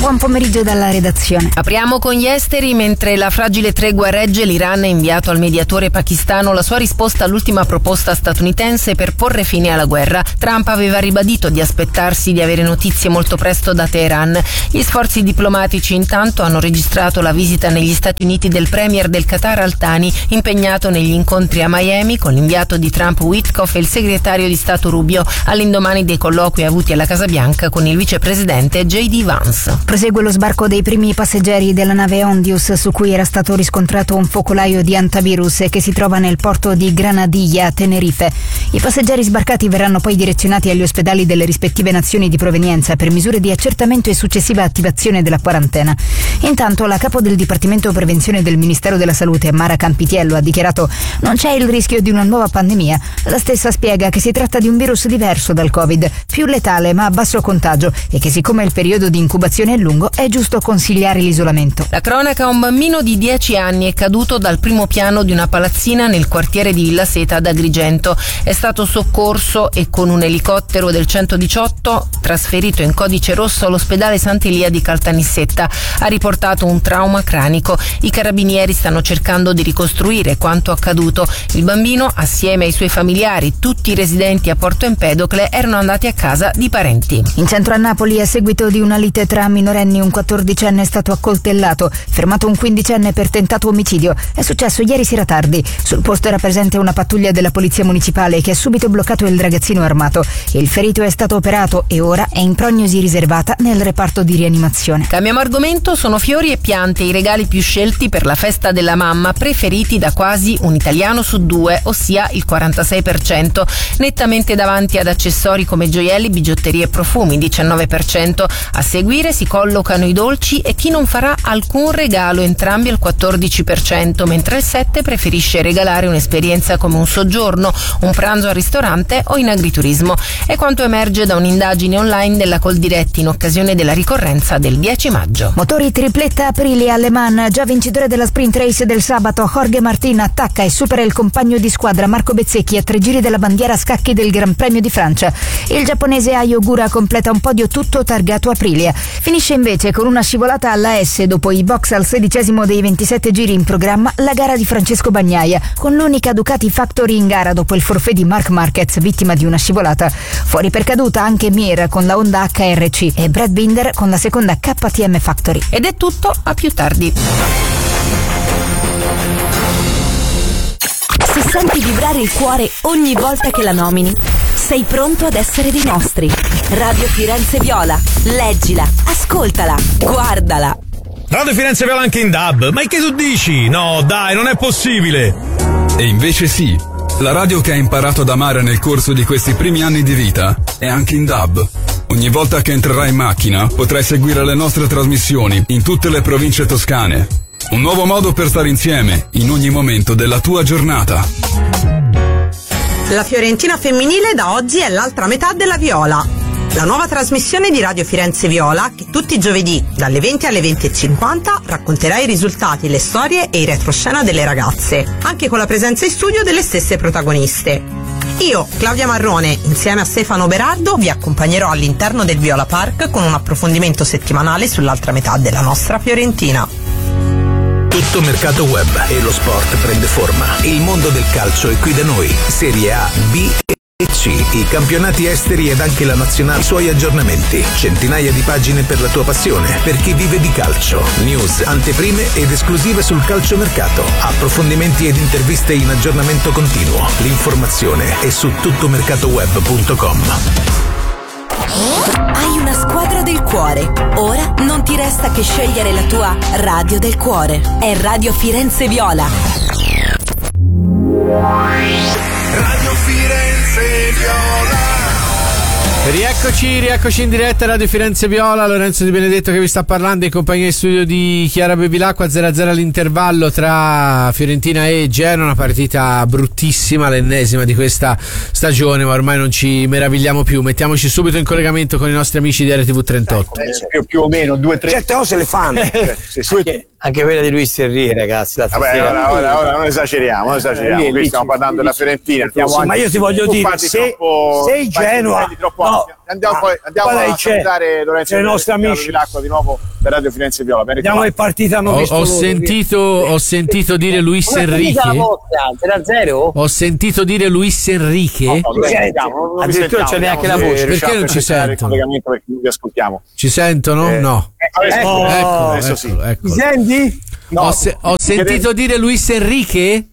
Buon pomeriggio dalla redazione. Apriamo con gli esteri. Mentre la fragile tregua regge, l'Iran ha inviato al mediatore pakistano la sua risposta all'ultima proposta statunitense per porre fine alla guerra. Trump aveva ribadito di aspettarsi di avere notizie molto presto da Teheran. Gli sforzi diplomatici intanto hanno registrato la visita negli Stati Uniti del premier del Qatar Al-Thani, impegnato negli incontri a Miami con l'inviato di Trump Witkoff e il segretario di Stato Rubio, all'indomani dei colloqui avuti alla Casa Bianca con il vicepresidente J D Vance. Prosegue lo sbarco dei primi passeggeri della nave Ondius, su cui era stato riscontrato un focolaio di antivirus e che si trova nel porto di Granadilla, a Tenerife. I passeggeri sbarcati verranno poi direzionati agli ospedali delle rispettive nazioni di provenienza per misure di accertamento e successiva attivazione della quarantena. Intanto la capo del Dipartimento Prevenzione del Ministero della Salute, Mara Campitiello, ha dichiarato: non c'è il rischio di una nuova pandemia. La stessa spiega che si tratta di un virus diverso dal Covid, più letale ma a basso contagio, e che siccome il periodo di incubazione è lungo è giusto consigliare l'isolamento. La cronaca: un bambino di dieci anni è caduto dal primo piano di una palazzina nel quartiere di Villa Seta ad Agrigento. È stato soccorso e con un elicottero del centodiciotto trasferito in codice rosso all'ospedale Sant'Elia di Caltanissetta. Ha riportato un trauma cranico. I carabinieri stanno cercando di ricostruire quanto accaduto. Il bambino, assieme ai suoi familiari, tutti i residenti a Porto Empedocle, erano andati a casa di parenti. In centro a Napoli, a seguito di una lite tra minorenni, un quattordicenne è stato accoltellato, fermato un quindicenne per tentato omicidio. È successo ieri sera tardi. Sul posto era presente una pattuglia della polizia municipale che ha subito bloccato il ragazzino armato. Il ferito è stato operato e ora è in prognosi riservata nel reparto di rianimazione. Cambiamo argomento. Sono fiori e piante i regali più scelti per la festa della mamma, preferiti da quasi un italiano su due, ossia il quarantasei per cento, nettamente davanti ad accessori come gioielli, bigiotterie e profumi, diciannove per cento. A seguire si collocano i dolci e chi non farà alcun regalo, entrambi al quattordici per cento, mentre il sette per cento preferisce regalare un'esperienza come un soggiorno, un pranzo al ristorante o in agriturismo. È quanto emerge da un'indagine online della Coldiretti in occasione della ricorrenza del dieci maggio. Motori tripletta Aprilia alle Man, già vincitore della sprint race del sabato. Jorge Martin attacca e supera il compagno di squadra Marco Bezzecchi a tre giri della bandiera a scacchi del Gran Premio di Francia. Il giapponese Ai Ogura completa un podio tutto targato Aprilia. Finisce invece con una scivolata alla S dopo i box al sedicesimo dei ventisette giri in programma la gara di Francesco Bagnaia, con l'unica Ducati Factory in gara dopo il forfait di Marc Marquez, vittima di una scivolata. Fuori per caduta anche Mir con la Honda H R C e Brad Binder con la seconda K T M Factory. Ed è tutto, a più tardi. Se senti vibrare il cuore ogni volta che la nomini, sei pronto ad essere dei nostri. Radio Firenze Viola. Leggila, ascoltala, guardala. Radio Firenze Viola anche in D A B. Ma che tu dici? No, dai, non è possibile. E invece sì. La radio che hai imparato ad amare nel corso di questi primi anni di vita è anche in D A B. Ogni volta che entrerai in macchina potrai seguire le nostre trasmissioni in tutte le province toscane. Un nuovo modo per stare insieme in ogni momento della tua giornata. La Fiorentina femminile da oggi è l'altra metà della Viola. La nuova trasmissione di Radio Firenze Viola che tutti i giovedì dalle venti alle venti e cinquanta racconterà i risultati, le storie e i retroscena delle ragazze, anche con la presenza in studio delle stesse protagoniste. Io, Claudia Marrone, insieme a Stefano Berardo, vi accompagnerò all'interno del Viola Park con un approfondimento settimanale sull'altra metà della nostra Fiorentina. Tutto mercato web e lo sport prende forma. Il mondo del calcio è qui da noi. Serie A, B e C, i campionati esteri ed anche la nazionale, i suoi aggiornamenti, centinaia di pagine per la tua passione, per chi vive di calcio, news, anteprime ed esclusive sul calciomercato, approfondimenti ed interviste in aggiornamento continuo. L'informazione è su tuttomercatoweb punto com. Hai una squadra del cuore. Ora non ti resta che scegliere la tua radio del cuore. È Radio Firenze Viola. Radio Firenze Viola. Rieccoci, rieccoci in diretta Radio Firenze Viola. Lorenzo Di Benedetto che vi sta parlando in compagnia di studio di Chiara Bevilacqua. zero a zero all'intervallo tra Fiorentina e Genoa, una partita bruttissima, l'ennesima di questa stagione, ma ormai non ci meravigliamo più. Mettiamoci subito in collegamento con i nostri amici di R T V trentotto. Eh, più, più o meno due tre certe cose le fanno. sì, sì. Anche, anche quella di Luis Henry, ragazzi. La Vabbè, ora, ora, ora non esageriamo, non esageriamo. Qui stiamo parlando della Fiorentina. Sì, ma io ti voglio dire, se, se il Genoa no, andiamo Ah, poi andiamo poi a c'è- salutare Lorenzo c'è i nostri amici. Vilacqua di nuovo per Radio Firenze Viola. Ben Andiamo ritrovato. in partita, hanno Ho, visto ho loro, sentito, ho sentito dire Luis Come è finita la Enrique. vostra? zero a zero? Ho sentito dire Luis Enrique. No, no, noi Senti, sentiamo, non vi addirittura sentiamo, c'è neanche vediamo la se voce. riusciamo Perché non a ci perfezionare il sentono? collegamento perché non vi ascoltiamo. Ci sentono? Eh, No. Adesso, Ecco, ecco, adesso ecco, sì. ecco. Mi senti? No, ho, se- ho sentito dire Luis Enrique?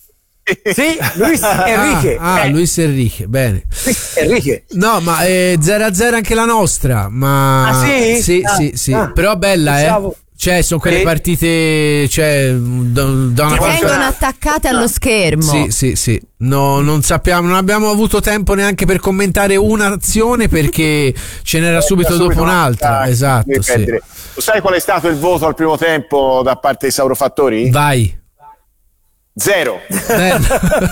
Sì, Luis Enrique. Ah, ah, Eh, Luis Enrique, bene. Enrique. No, ma è zero a zero anche la nostra. Ma Ah, sì? Sì, Ah, sì, sì. ah. Però bella, Pensavo- eh. Cioè, sono quelle Sì. partite, cioè, da, da una Che parte. vengono attaccate allo schermo. Sì, sì, sì. No, non sappiamo, non abbiamo avuto tempo neanche per commentare un'azione perché ce n'era subito subito dopo un'altra. un'altra, Esatto, devi sì. perdere. Lo sai qual è stato il voto al primo tempo da parte dei Saurofattori? Vai. Zero. Bello.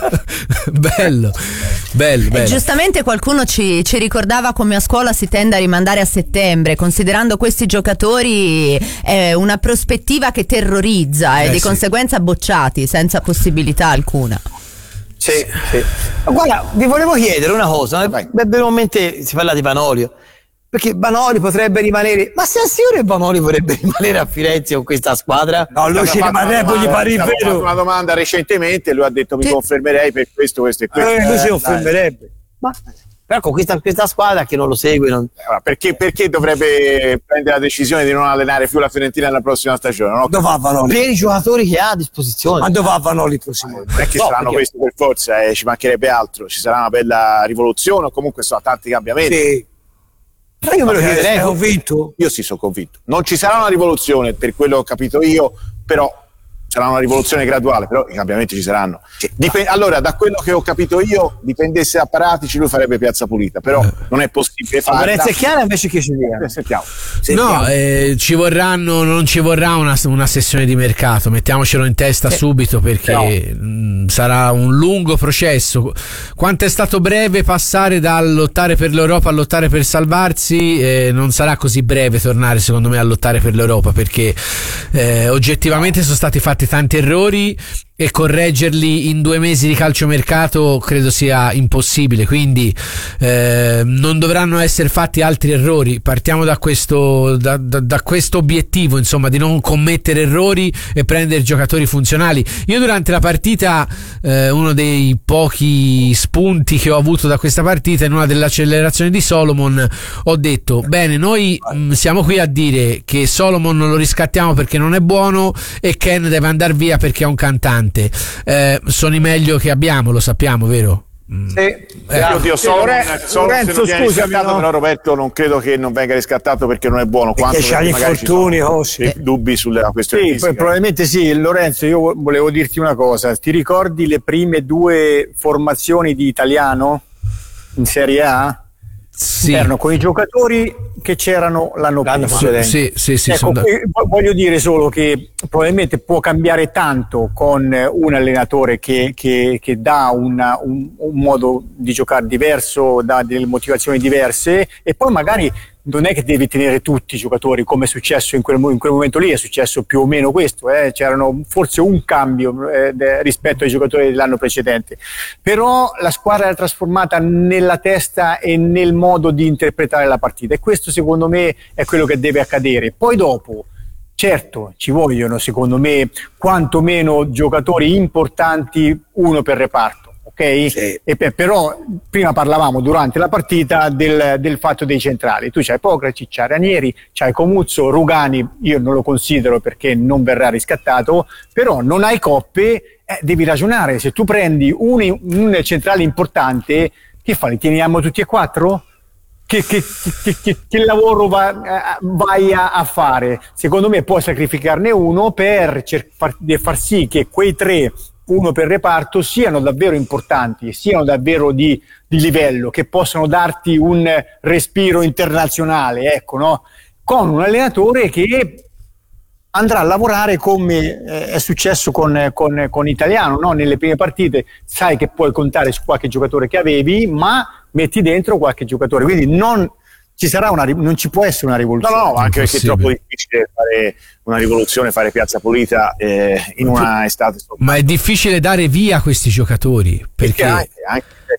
bello, bello, E bello. giustamente qualcuno ci, ci ricordava come a scuola si tende a rimandare a settembre, considerando questi giocatori è una prospettiva che terrorizza e Eh, di sì. conseguenza bocciati senza possibilità alcuna. Sì, sì. Ma guarda, vi volevo chiedere una cosa. Vai. Beh, brevemente si parla di Vanolio. Perché Vanoli potrebbe rimanere. Ma sei sicuro che Vanoli vorrebbe rimanere a Firenze con questa squadra? No, lui ci rimarrebbe, gli pare il Abbiamo fatto vero. una domanda recentemente e lui ha detto mi confermerei per questo, questo e questo. Eh, lui si Eh, offenderebbe. Ma però con questa, questa squadra che non lo segue. Non... dai. Perché, perché dovrebbe prendere la decisione di non allenare più la Fiorentina nella prossima stagione? No? Dove va Vanoli? Per i giocatori che ha a disposizione. Ma dove va Vanoli il prossimo anno? Non è che No, saranno perché- questi per forza, eh, ci mancherebbe altro. Ci sarà una bella rivoluzione o comunque sono tanti cambiamenti. Sì. Però io me lo Sei chiederei. convinto? Io sì, sono convinto. Non ci sarà una rivoluzione, per quello che ho capito io, però sarà una rivoluzione graduale, però i cambiamenti ci saranno. Dip- allora, da quello che ho capito io, dipendesse a Paratici, lui farebbe Piazza Pulita, però non è possibile farla. Lorenzo è chiara invece che ci dica. Eh, Sentiamo. No, eh, ci vorranno, non ci vorrà una, una sessione di mercato, mettiamocelo in testa subito perché mh, sarà un lungo processo. Quanto è stato breve passare dal lottare per l'Europa a lottare per salvarsi, eh, non sarà così breve tornare secondo me a lottare per l'Europa perché eh, oggettivamente sono stati fatti tanti errori e correggerli in due mesi di calciomercato credo sia impossibile, quindi eh, non dovranno essere fatti altri errori. Partiamo da questo da, da, da questo obiettivo, insomma, di non commettere errori e prendere giocatori funzionali. Io durante la partita eh, uno dei pochi spunti che ho avuto da questa partita, in una delle accelerazioni di Solomon ho detto bene, noi mh, siamo qui a dire che Solomon non lo riscattiamo perché non è buono e Ken deve andare via perché è un cantante. Eh, sono i meglio che abbiamo, lo sappiamo, vero? Sì. Eh, oddio, Solomon, Lorenzo, Solomon se non viene scusami, riscattato, no? però Roberto non credo che non venga riscattato perché non è buono. Perché Quanto c'ha gli magari ci infortuni, sono oh, sì. dubbi sulla questione Sì, fisica. poi probabilmente sì. Lorenzo, io volevo dirti una cosa. Ti ricordi le prime due formazioni di Italiano in Serie A? Sì. Erano con i giocatori che c'erano l'anno, L'anno prima. precedente. Sì, sì, sì, Ecco, sono qui voglio dire solo che probabilmente può cambiare tanto con un allenatore che, che, che dà una, un, un modo di giocare diverso, dà delle motivazioni diverse e poi magari non è che devi tenere tutti i giocatori come è successo in quel, in quel momento lì, è successo più o meno questo, eh? C'erano forse un cambio eh, de, rispetto ai giocatori dell'anno precedente, però la squadra era trasformata nella testa e nel modo di interpretare la partita e questo secondo me è quello che deve accadere. Poi dopo certo ci vogliono secondo me quantomeno giocatori importanti uno per reparto. Ok? Sì. E per, però prima parlavamo durante la partita del, del fatto dei centrali. Tu c'hai Pokracic, c'hai Ranieri, c'hai Comuzzo, Rugani, io non lo considero perché non verrà riscattato, però non hai coppe, eh, devi ragionare. Se tu prendi un, un centrale importante, che fa? Li teniamo tutti e quattro? Che, che, che, che, che lavoro va, eh, vai a, a fare? Secondo me puoi sacrificarne uno per cer- far, far sì che quei tre uno per reparto siano davvero importanti, siano davvero di, di livello, che possano darti un respiro internazionale, ecco, no? Con un allenatore che andrà a lavorare come eh, è successo con, con, con Italiano, no? Nelle prime partite sai che puoi contare su qualche giocatore che avevi, ma metti dentro qualche giocatore, quindi non ci sarà una, non ci può essere una rivoluzione. No, no, anche perché è troppo difficile fare una rivoluzione, fare Piazza Pulita eh, in una estate. Ma è difficile dare via questi giocatori perché, anche, anche,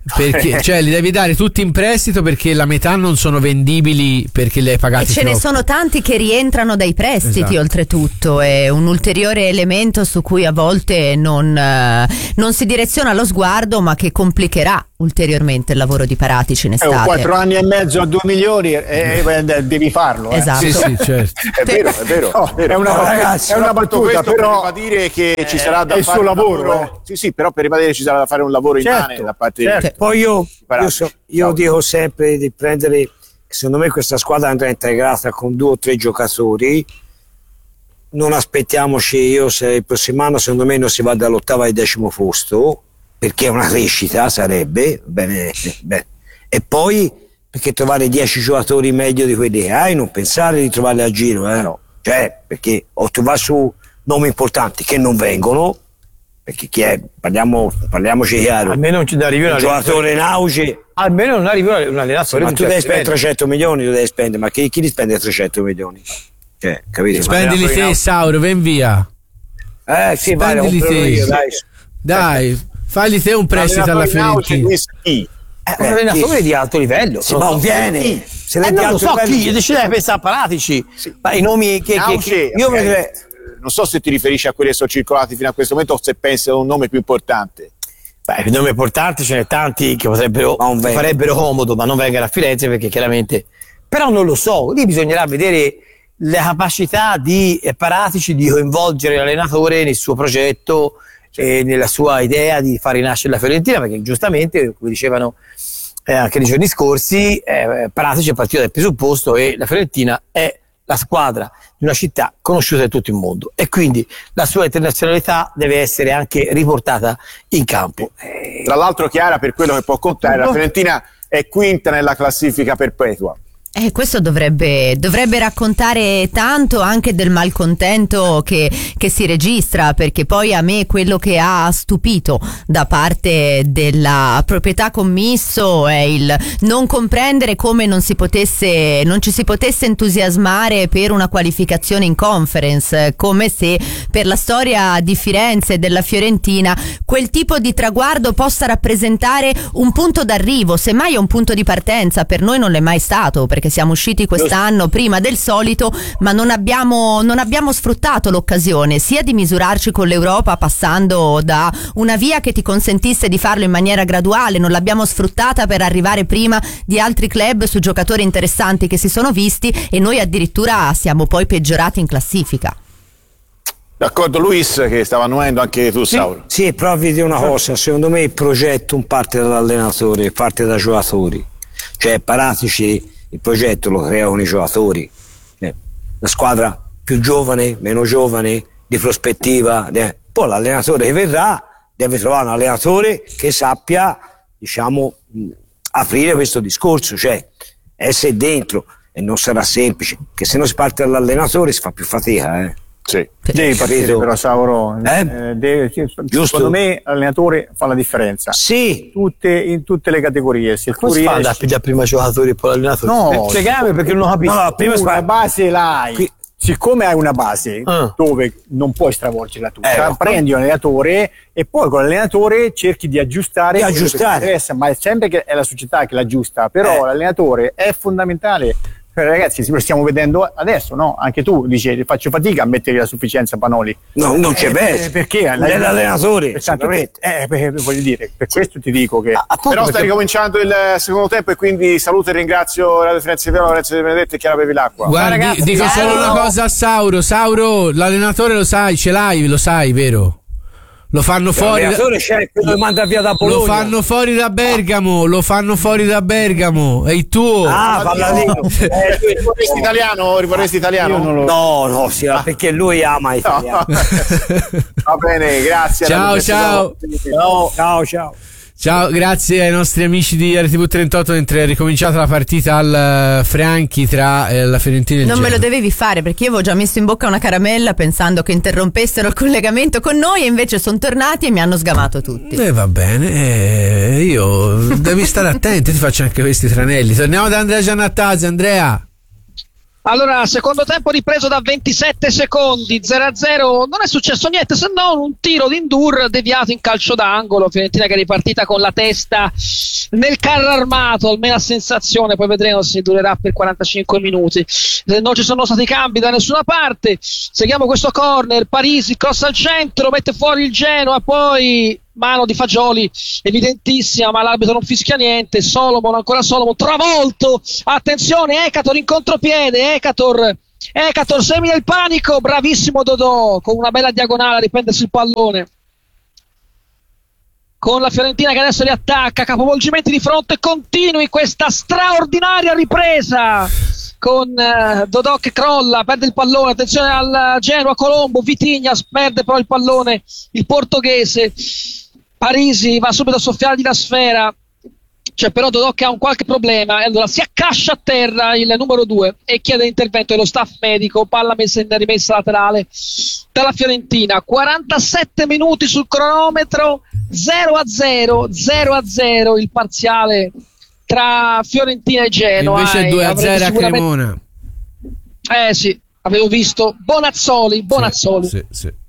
perché, cioè li devi dare tutti in prestito perché la metà non sono vendibili perché li hai pagati e ce troppo. ne sono tanti che rientrano dai prestiti, esatto. Oltretutto è un ulteriore elemento su cui a volte non, eh, non si direziona lo sguardo, ma che complicherà ulteriormente il lavoro di Paratici in estate. Eh, quattro anni e mezzo a due milioni e eh, eh, devi farlo. Eh. Esatto. Sì, sì, certo. È vero, è vero. No, è, vero. è una, No, ragazzi, è una battuta, questo però per ribadire che eh, ci sarà da è il fare suo un lavoro. lavoro. Eh. Sì, sì, però per ribadire ci sarà da fare un lavoro certo, immane da parte certo. di Poi io, io, so, io no. dico sempre di prendere, secondo me questa squadra andrà integrata con due o tre giocatori. Non aspettiamoci, io se il prossimo anno secondo me non si va dall'ottavo al decimo posto, perché è una crescita, sarebbe bene, bene. E poi perché trovare dieci giocatori meglio di quelli che hai, non pensare di trovarli a giro, eh, no. Cioè, perché o tu vai su nomi importanti che non vengono, perché chi è, parliamo, parliamoci chiaro, almeno non ci arrivi un giocatore in auge, almeno non arrivi un allenatore, ma tu devi spendere trecento milioni, tu devi spendere, ma chi, chi li spende trecento milioni? Cioè, capite? Spendili te, Sauro, ven via. Eh sì, vale, spendili te. Io, dai. Dai, fagli te un prestito alla Fiorentina. È un allenatore di alto livello. Sì, ma non viene. Chi? Se eh, non non lo so livello... chi, decide di pensare a Paratici. Sì. Ma i nomi che, che, che io okay. me... non so se ti riferisci a quelli che sono circolati fino a questo momento o se pensi ad un nome più importante. Beh, il nome importante ce n'è tanti che potrebbero che farebbero comodo, ma non vengono a Firenze perché chiaramente. Però non lo so, lì bisognerà vedere la capacità di Paratici di coinvolgere l'allenatore nel suo progetto e nella sua idea di far rinascere la Fiorentina, perché giustamente, come dicevano eh, anche nei giorni scorsi, eh, Paratici è partito dal presupposto e la Fiorentina è la squadra di una città conosciuta in tutto il mondo e quindi la sua internazionalità deve essere anche riportata in campo. Eh, Tra l'altro, Chiara, per quello che può contare, la Fiorentina è quinta nella classifica perpetua. Eh, questo dovrebbe, dovrebbe raccontare tanto anche del malcontento che, che si registra, perché poi a me quello che ha stupito da parte della proprietà commisso è il non comprendere come non si potesse, non ci si potesse entusiasmare per una qualificazione in conference, come se per la storia di Firenze e della Fiorentina quel tipo di traguardo possa rappresentare un punto d'arrivo, semmai un punto di partenza. Per noi non l'è mai stato, perché siamo usciti quest'anno prima del solito, ma non abbiamo, non abbiamo sfruttato l'occasione sia di misurarci con l'Europa passando da una via che ti consentisse di farlo in maniera graduale, non l'abbiamo sfruttata per arrivare prima di altri club su giocatori interessanti che si sono visti e noi addirittura siamo poi peggiorati in classifica. D'accordo, Luis, che stava annuendo anche tu, sì, Sauro. Sì, però vi dico una cosa, secondo me il progetto non parte dall'allenatore, parte dai giocatori. Cioè Paratici il progetto lo creano i giocatori, eh, la squadra più giovane, meno giovane, di prospettiva, eh. Poi l'allenatore che verrà deve trovare un allenatore che sappia, diciamo, mh, aprire questo discorso, cioè essere dentro, e non sarà semplice, che se non si parte dall'allenatore si fa più fatica, eh. Sì. Devi partire però, Sauro. Eh? Eh, deve, secondo me l'allenatore fa la differenza. Sì. Tutte, in tutte le categorie. Se come tu si fa riesci... a pigliare prima giocatori e poi l'allenatore? No, spiegami perché non ho capito. No, prima tu una base l'hai. Qui... Siccome hai una base ah. dove non puoi stravolgerla tu, eh, no. prendi un allenatore e poi con l'allenatore cerchi di aggiustare, di aggiustare. Che ti interessa, ma è sempre che è la società che l'aggiusta, però eh. l'allenatore è fondamentale. Ragazzi, lo stiamo vedendo adesso, no? Anche tu dici faccio fatica a mettere la sufficienza Panoli. No, non c'è eh, eh, perché non è l'allenatore. Eh, eh, voglio dire, per questo ti dico che. Ah, però sta perché... ricominciando il secondo tempo e quindi saluto e ringrazio Radio Firenze Viola, Lorenzo De Benedetto e Chiara Bevilacqua. Guarda, ragazzi, dico solo una cosa a Sauro. Sauro, l'allenatore lo sai, ce l'hai, lo sai, vero? Lo fanno fuori da... c'è, lo manda via da Bologna. Lo fanno fuori da Bergamo, lo fanno fuori da Bergamo, è il tuo. Ah, Palladino. eh, rivorresti italiano? Rivorresti italiano? Lo... No, no, sì, no. Perché lui ama italiano. No. Va bene, grazie. Ciao, ciao. Ciao, ciao, ciao. Ciao, grazie ai nostri amici di R T V trentotto, mentre è ricominciata la partita al Franchi tra eh, la Fiorentina e il Non Genoa. me lo dovevi fare perché io avevo già messo in bocca una caramella pensando che interrompessero il collegamento con noi e invece sono tornati e mi hanno sgamato tutti. Eh va bene, eh, io devi stare attento, ti faccio anche questi tranelli. Torniamo da Andrea Giannattazzi. Andrea. Allora, secondo tempo ripreso da ventisette secondi, zero a zero, non è successo niente se non un tiro di Ndur deviato in calcio d'angolo. Fiorentina che è ripartita con la testa nel carro armato, almeno a sensazione, poi vedremo se durerà per quarantacinque minuti. Non ci sono stati cambi da nessuna parte. Seguiamo questo corner, Parisi cross al centro, mette fuori il Genoa, poi mano di Fagioli evidentissima, ma l'arbitro non fischia niente. Solomon, ancora Solomon, travolto, attenzione, Ekator in contropiede, Ekator Ekator semina il panico, bravissimo Dodò con una bella diagonale a riprendersi il pallone, con la Fiorentina che adesso li attacca, capovolgimenti di fronte continui, questa straordinaria ripresa con uh, Dodò che crolla, perde il pallone, attenzione al Genoa, Colombo, Vitinha perde però il pallone, il portoghese. Parisi va subito a soffiargli la sfera, c'è però Dodò che ha un qualche problema e allora si accascia a terra il numero due e chiede l'intervento dello staff medico. Palla messa in rimessa laterale dalla Fiorentina, quarantasette minuti sul cronometro, zero a zero, zero a zero il parziale tra Fiorentina e Genoa. Invece due a zero a Cremona. Eh sì, avevo visto Bonazzoli, Bonazzoli. Sì, sì, sì.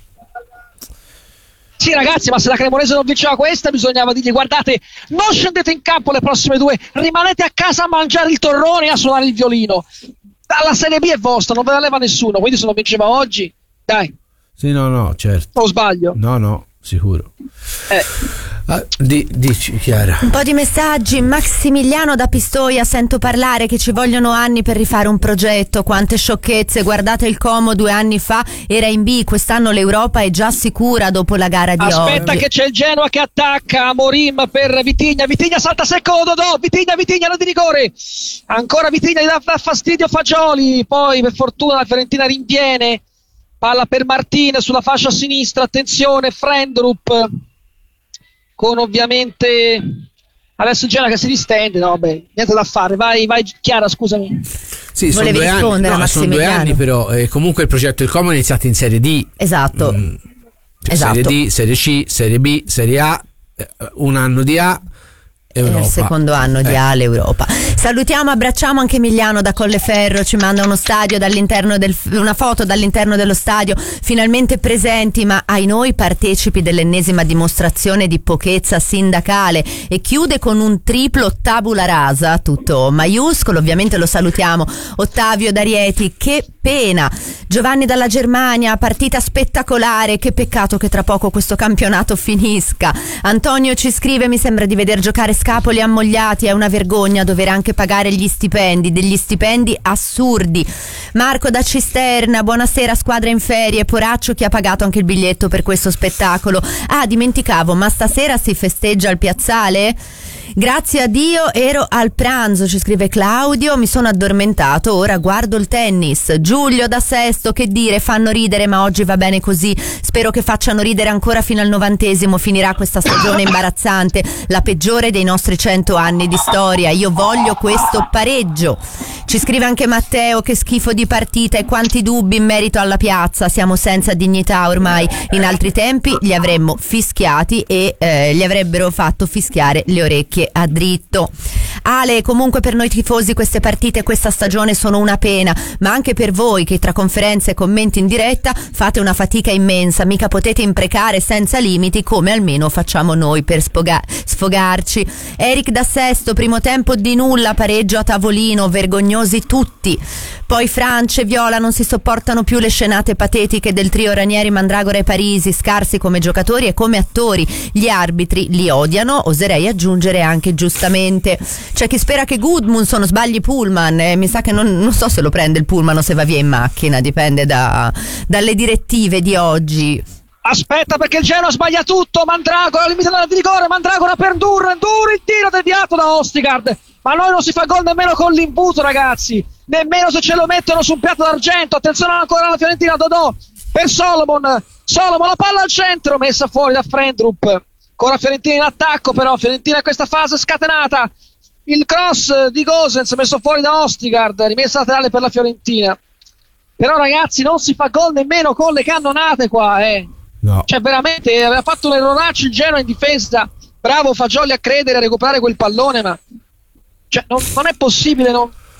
Sì ragazzi, ma se la Cremonese non vinceva questa bisognava dirgli: guardate, non scendete in campo le prossime due, rimanete a casa a mangiare il torrone e a suonare il violino. La Serie B è vostra, non ve la leva nessuno, quindi se non vinceva oggi, dai. Sì, no, no, certo. O sbaglio? No, no, sicuro. Eh. Ah, di, dici Chiara. Un po' di messaggi. Massimiliano da Pistoia: sento parlare che ci vogliono anni per rifare un progetto, quante sciocchezze, guardate il Como due anni fa era in B, quest'anno l'Europa è già sicura dopo la gara di oggi. Aspetta che c'è il Genoa che attacca, Morim per Vitinha, Vitinha salta secco Dodò, Vitinha, Vitinha non di rigore, ancora Vitinha gli dà fastidio Fagioli, poi per fortuna la Fiorentina rinviene, palla per Martin sulla fascia sinistra, attenzione Frendrup con ovviamente adesso il Genoa che si distende, no vabbè, niente da fare, vai, vai Chiara, scusami. Sì, sono due, anni, no, sono due anni però eh, comunque il progetto del Como è iniziato in Serie D. Esatto. Mm, cioè esatto. Serie D, Serie C, Serie B, Serie A, eh, un anno di A, Europa. Il secondo anno di eh. A l'Europa. Salutiamo, abbracciamo anche Emiliano da Colleferro, ci manda uno stadio dall'interno del, una foto dall'interno dello stadio, finalmente presenti ma ai noi partecipi dell'ennesima dimostrazione di pochezza sindacale, e chiude con un triplo tabula rasa, tutto maiuscolo, ovviamente lo salutiamo. Ottavio D'Arieti: che pena. Giovanni dalla Germania: partita spettacolare, che peccato che tra poco questo campionato finisca. Antonio ci scrive: mi sembra di veder giocare scapoli ammogliati, è una vergogna dover anche pagare gli stipendi, degli stipendi assurdi. Marco da Cisterna: buonasera squadra in ferie, poraccio chi ha pagato anche il biglietto per questo spettacolo. Ah, dimenticavo, ma stasera si festeggia al piazzale? Grazie a Dio ero al pranzo, ci scrive Claudio, mi sono addormentato, ora guardo il tennis. Giulio da Sesto: che dire, fanno ridere ma oggi va bene così, spero che facciano ridere ancora fino al novantesimo, finirà questa stagione imbarazzante, la peggiore dei nostri cento anni di storia, io voglio questo pareggio. Ci scrive anche Matteo: che schifo di partita e quanti dubbi in merito alla piazza, siamo senza dignità ormai, in altri tempi li avremmo fischiati e eh, gli avrebbero fatto fischiare le orecchie a dritto. Ale: comunque per noi tifosi queste partite, questa stagione sono una pena, ma anche per voi che tra conferenze e commenti in diretta fate una fatica immensa, mica potete imprecare senza limiti come almeno facciamo noi per sfoga- sfogarci. Eric da Sesto: primo tempo di nulla, pareggio a tavolino, vergognosi tutti. Poi France e Viola: non si sopportano più le scenate patetiche del trio Ranieri, Mandragora e Parisi, scarsi come giocatori e come attori, gli arbitri li odiano, oserei aggiungere anche giustamente. C'è chi spera che Gudmundsson sbagli pullman, eh, mi sa che non, non so se lo prende il pullman o se va via in macchina, dipende da, dalle direttive di oggi. Aspetta perché il Genoa sbaglia tutto, Mandragora limitata di rigore, Mandragora per Ndur, Ndur il tiro deviato da Ostigard, ma noi non si fa gol nemmeno con l'imbuto ragazzi, nemmeno se ce lo mettono su un piatto d'argento. Attenzione ancora alla Fiorentina, Dodò per Solomon, Solomon la palla al centro, messa fuori da Frendrup, ancora Fiorentina in attacco, però Fiorentina in questa fase scatenata, il cross di Gosens messo fuori da Ostigard, rimessa laterale per la Fiorentina. Però ragazzi non si fa gol nemmeno con le cannonate qua, eh. No. Cioè veramente aveva fatto un erroraccio il Genoa in difesa, bravo Fagioli a credere, a recuperare quel pallone, ma cioè, non, non è possibile, non...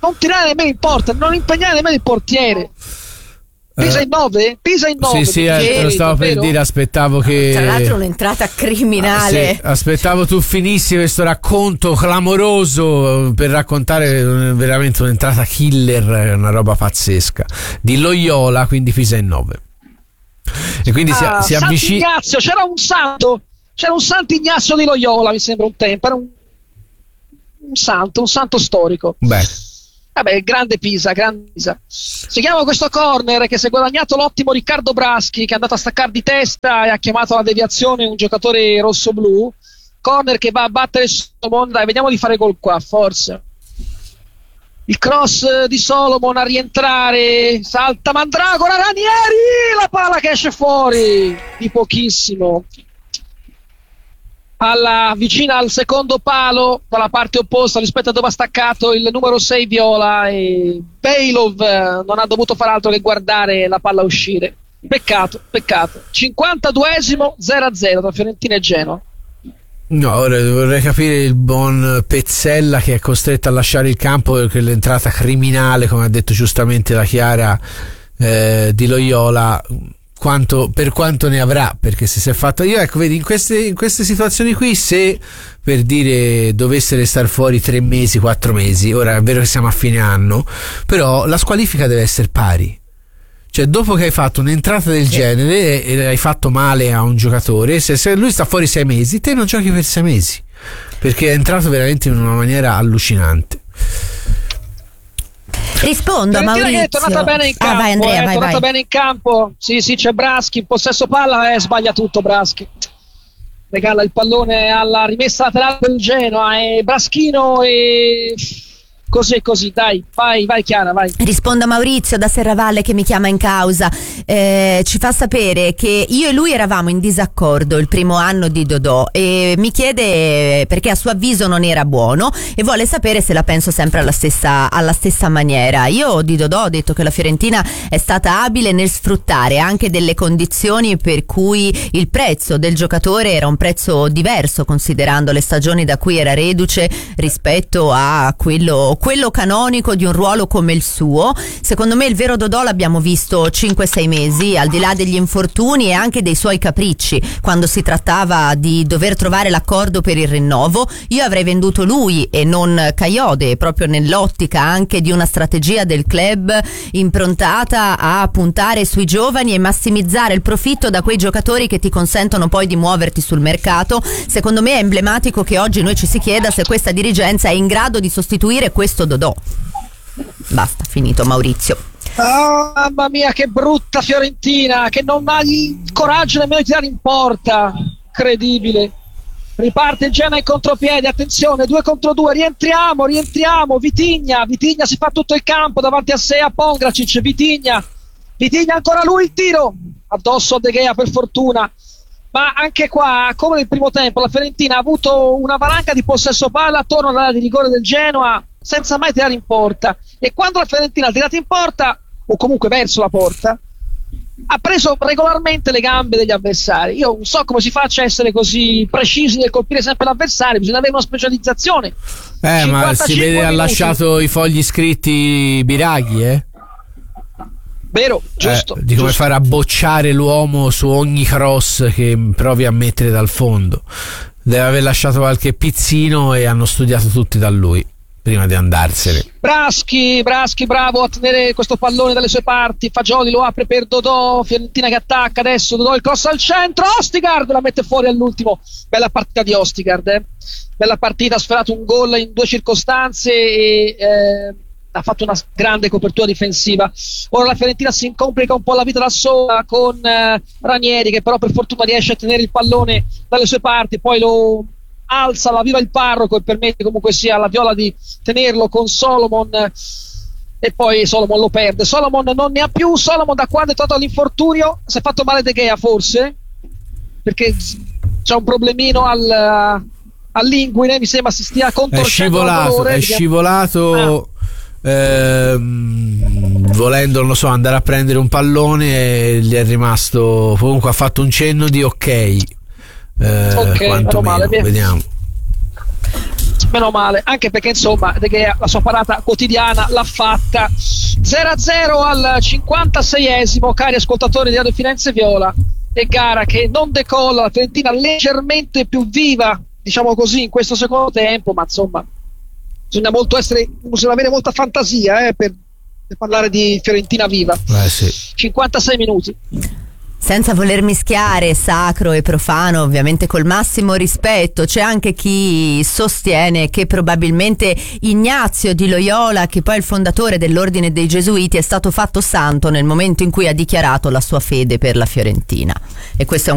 non tirare nemmeno in porta, non impegnare nemmeno il portiere. Pisa in nove? Pisa in nove. Sì, sì, eh, lo stavo per dire, aspettavo che... Tra l'altro un'entrata criminale. Sì, aspettavo tu finissi questo racconto clamoroso per raccontare veramente un'entrata killer, una roba pazzesca. Di Loyola, quindi Pisa in nove. E quindi ah, si, si avvicina... Sant'Ignazio, c'era un santo, c'era un Sant'Ignazio di Loyola, mi sembra un tempo, era un, un santo, un santo storico. Beh. Vabbè, grande Pisa, grande Pisa. Seguiamo questo corner che si è guadagnato l'ottimo Riccardo Braschi, che è andato a staccare di testa e ha chiamato alla deviazione un giocatore rosso-blu. Corner che va a battere Solomon, dai, vediamo di fare gol qua, forse. Il cross di Solomon a rientrare, salta Mandragora, Ranieri, la palla che esce fuori di pochissimo. Palla vicina al secondo palo dalla parte opposta rispetto a dove ha staccato il numero sei viola, e Bejlov non ha dovuto fare altro che guardare la palla uscire. Peccato, peccato. cinquantaduesimo, zero a zero tra Fiorentina e Genoa. No, ora vorrei capire il buon Pezzella che è costretto a lasciare il campo perché l'entrata criminale, come ha detto giustamente la Chiara, eh, di Loyola, quanto, per quanto ne avrà, perché se si è fatto, io ecco, vedi, in queste, in queste situazioni qui, se per dire dovesse restare fuori tre mesi, quattro mesi, ora è vero che siamo a fine anno, però la squalifica deve essere pari. Cioè, dopo che hai fatto un'entrata del genere e hai fatto male a un giocatore, se, se lui sta fuori sei mesi, te non giochi per sei mesi, perché è entrato veramente in una maniera allucinante. Rispondo a Maurizio. È tornata bene in campo, ah, vai Andrea, è vai, tornata vai. bene in campo. Sì, sì, c'è Braschi in possesso palla e eh, sbaglia tutto Braschi. Regala il pallone alla rimessa laterale del Genoa e Braschino e così e così, dai, vai, vai Chiara, vai. Rispondo a Maurizio da Serravalle che mi chiama in causa, eh, ci fa sapere che io e lui eravamo in disaccordo il primo anno di Dodò e mi chiede perché a suo avviso non era buono e vuole sapere se la penso sempre alla stessa, alla stessa maniera. Io di Dodò ho detto che la Fiorentina è stata abile nel sfruttare anche delle condizioni per cui il prezzo del giocatore era un prezzo diverso, considerando le stagioni da cui era reduce rispetto a quello quello canonico di un ruolo come il suo. Secondo me il vero Dodò l'abbiamo visto cinque sei mesi, al di là degli infortuni e anche dei suoi capricci. Quando si trattava di dover trovare l'accordo per il rinnovo, io avrei venduto lui e non Kayode, proprio nell'ottica anche di una strategia del club improntata a puntare sui giovani e massimizzare il profitto da quei giocatori che ti consentono poi di muoverti sul mercato. Secondo me è emblematico che oggi noi ci si chieda se questa dirigenza è in grado di sostituire questo Dodò. Basta, finito Maurizio. Oh, mamma mia, che brutta Fiorentina, che non ha il coraggio nemmeno di tirare in porta. Incredibile. Riparte il Genoa in contropiede, attenzione, due contro due, rientriamo, rientriamo, Vitigna, Vitigna si fa tutto il campo davanti a sé, a Pongracic, Vitigna, Vitigna ancora lui il tiro, addosso a De Gea per fortuna. Ma anche qua, come nel primo tempo, la Fiorentina ha avuto una valanga di possesso palla attorno all'area di rigore del Genoa senza mai tirare in porta, e quando la Fiorentina ha tirato in porta o comunque verso la porta ha preso regolarmente le gambe degli avversari. Io non so come si faccia a essere così precisi nel colpire sempre l'avversario, bisogna avere una specializzazione. Eh ma si vede, ha lasciato i fogli scritti Biraghi, eh vero, giusto, eh, di come giusto. fare a bocciare l'uomo su ogni cross che provi a mettere dal fondo. Deve aver lasciato qualche pizzino e hanno studiato tutti da lui prima di andarsene. Braschi, Braschi bravo a tenere questo pallone dalle sue parti, Fagioli lo apre per Dodò, Fiorentina che attacca adesso, Dodò il cross al centro, Ostigard la mette fuori all'ultimo. Bella partita di Ostigard, eh? Bella partita, ha sferato un gol in due circostanze e eh, ha fatto una grande copertura difensiva. Ora la Fiorentina si complica un po' la vita da sola con eh, Ranieri, che però per fortuna riesce a tenere il pallone dalle sue parti, poi lo alza, la viva il parroco e permette comunque sia alla Viola di tenerlo con Solomon, e poi Solomon lo perde. Solomon non ne ha più. Solomon da quando è tornato all'infortunio si è fatto male De Gea, forse perché c'è un problemino al, all'inguine, mi sembra si stia contorcendo, è scivolato, è scivolato ah. Ehm, volendo, non lo so, andare a prendere un pallone e gli è rimasto, comunque ha fatto un cenno di ok, eh, ok, quanto meno, male, vediamo. Meno male, anche perché insomma De Gea la sua parata quotidiana l'ha fatta. Zero a zero al cinquantaseiesimo, cari ascoltatori di Radio Firenze Viola, e gara che non decolla, la Fiorentina leggermente più viva, diciamo così, in questo secondo tempo, ma insomma bisogna molto essere, bisogna avere molta fantasia eh, per, per parlare di Fiorentina viva. Eh sì. cinquantasei minuti. Senza voler mischiare sacro e profano, ovviamente col massimo rispetto, c'è anche chi sostiene che probabilmente Ignazio di Loyola, che poi è il fondatore dell'Ordine dei Gesuiti, è stato fatto santo nel momento in cui ha dichiarato la sua fede per la Fiorentina, e questo è un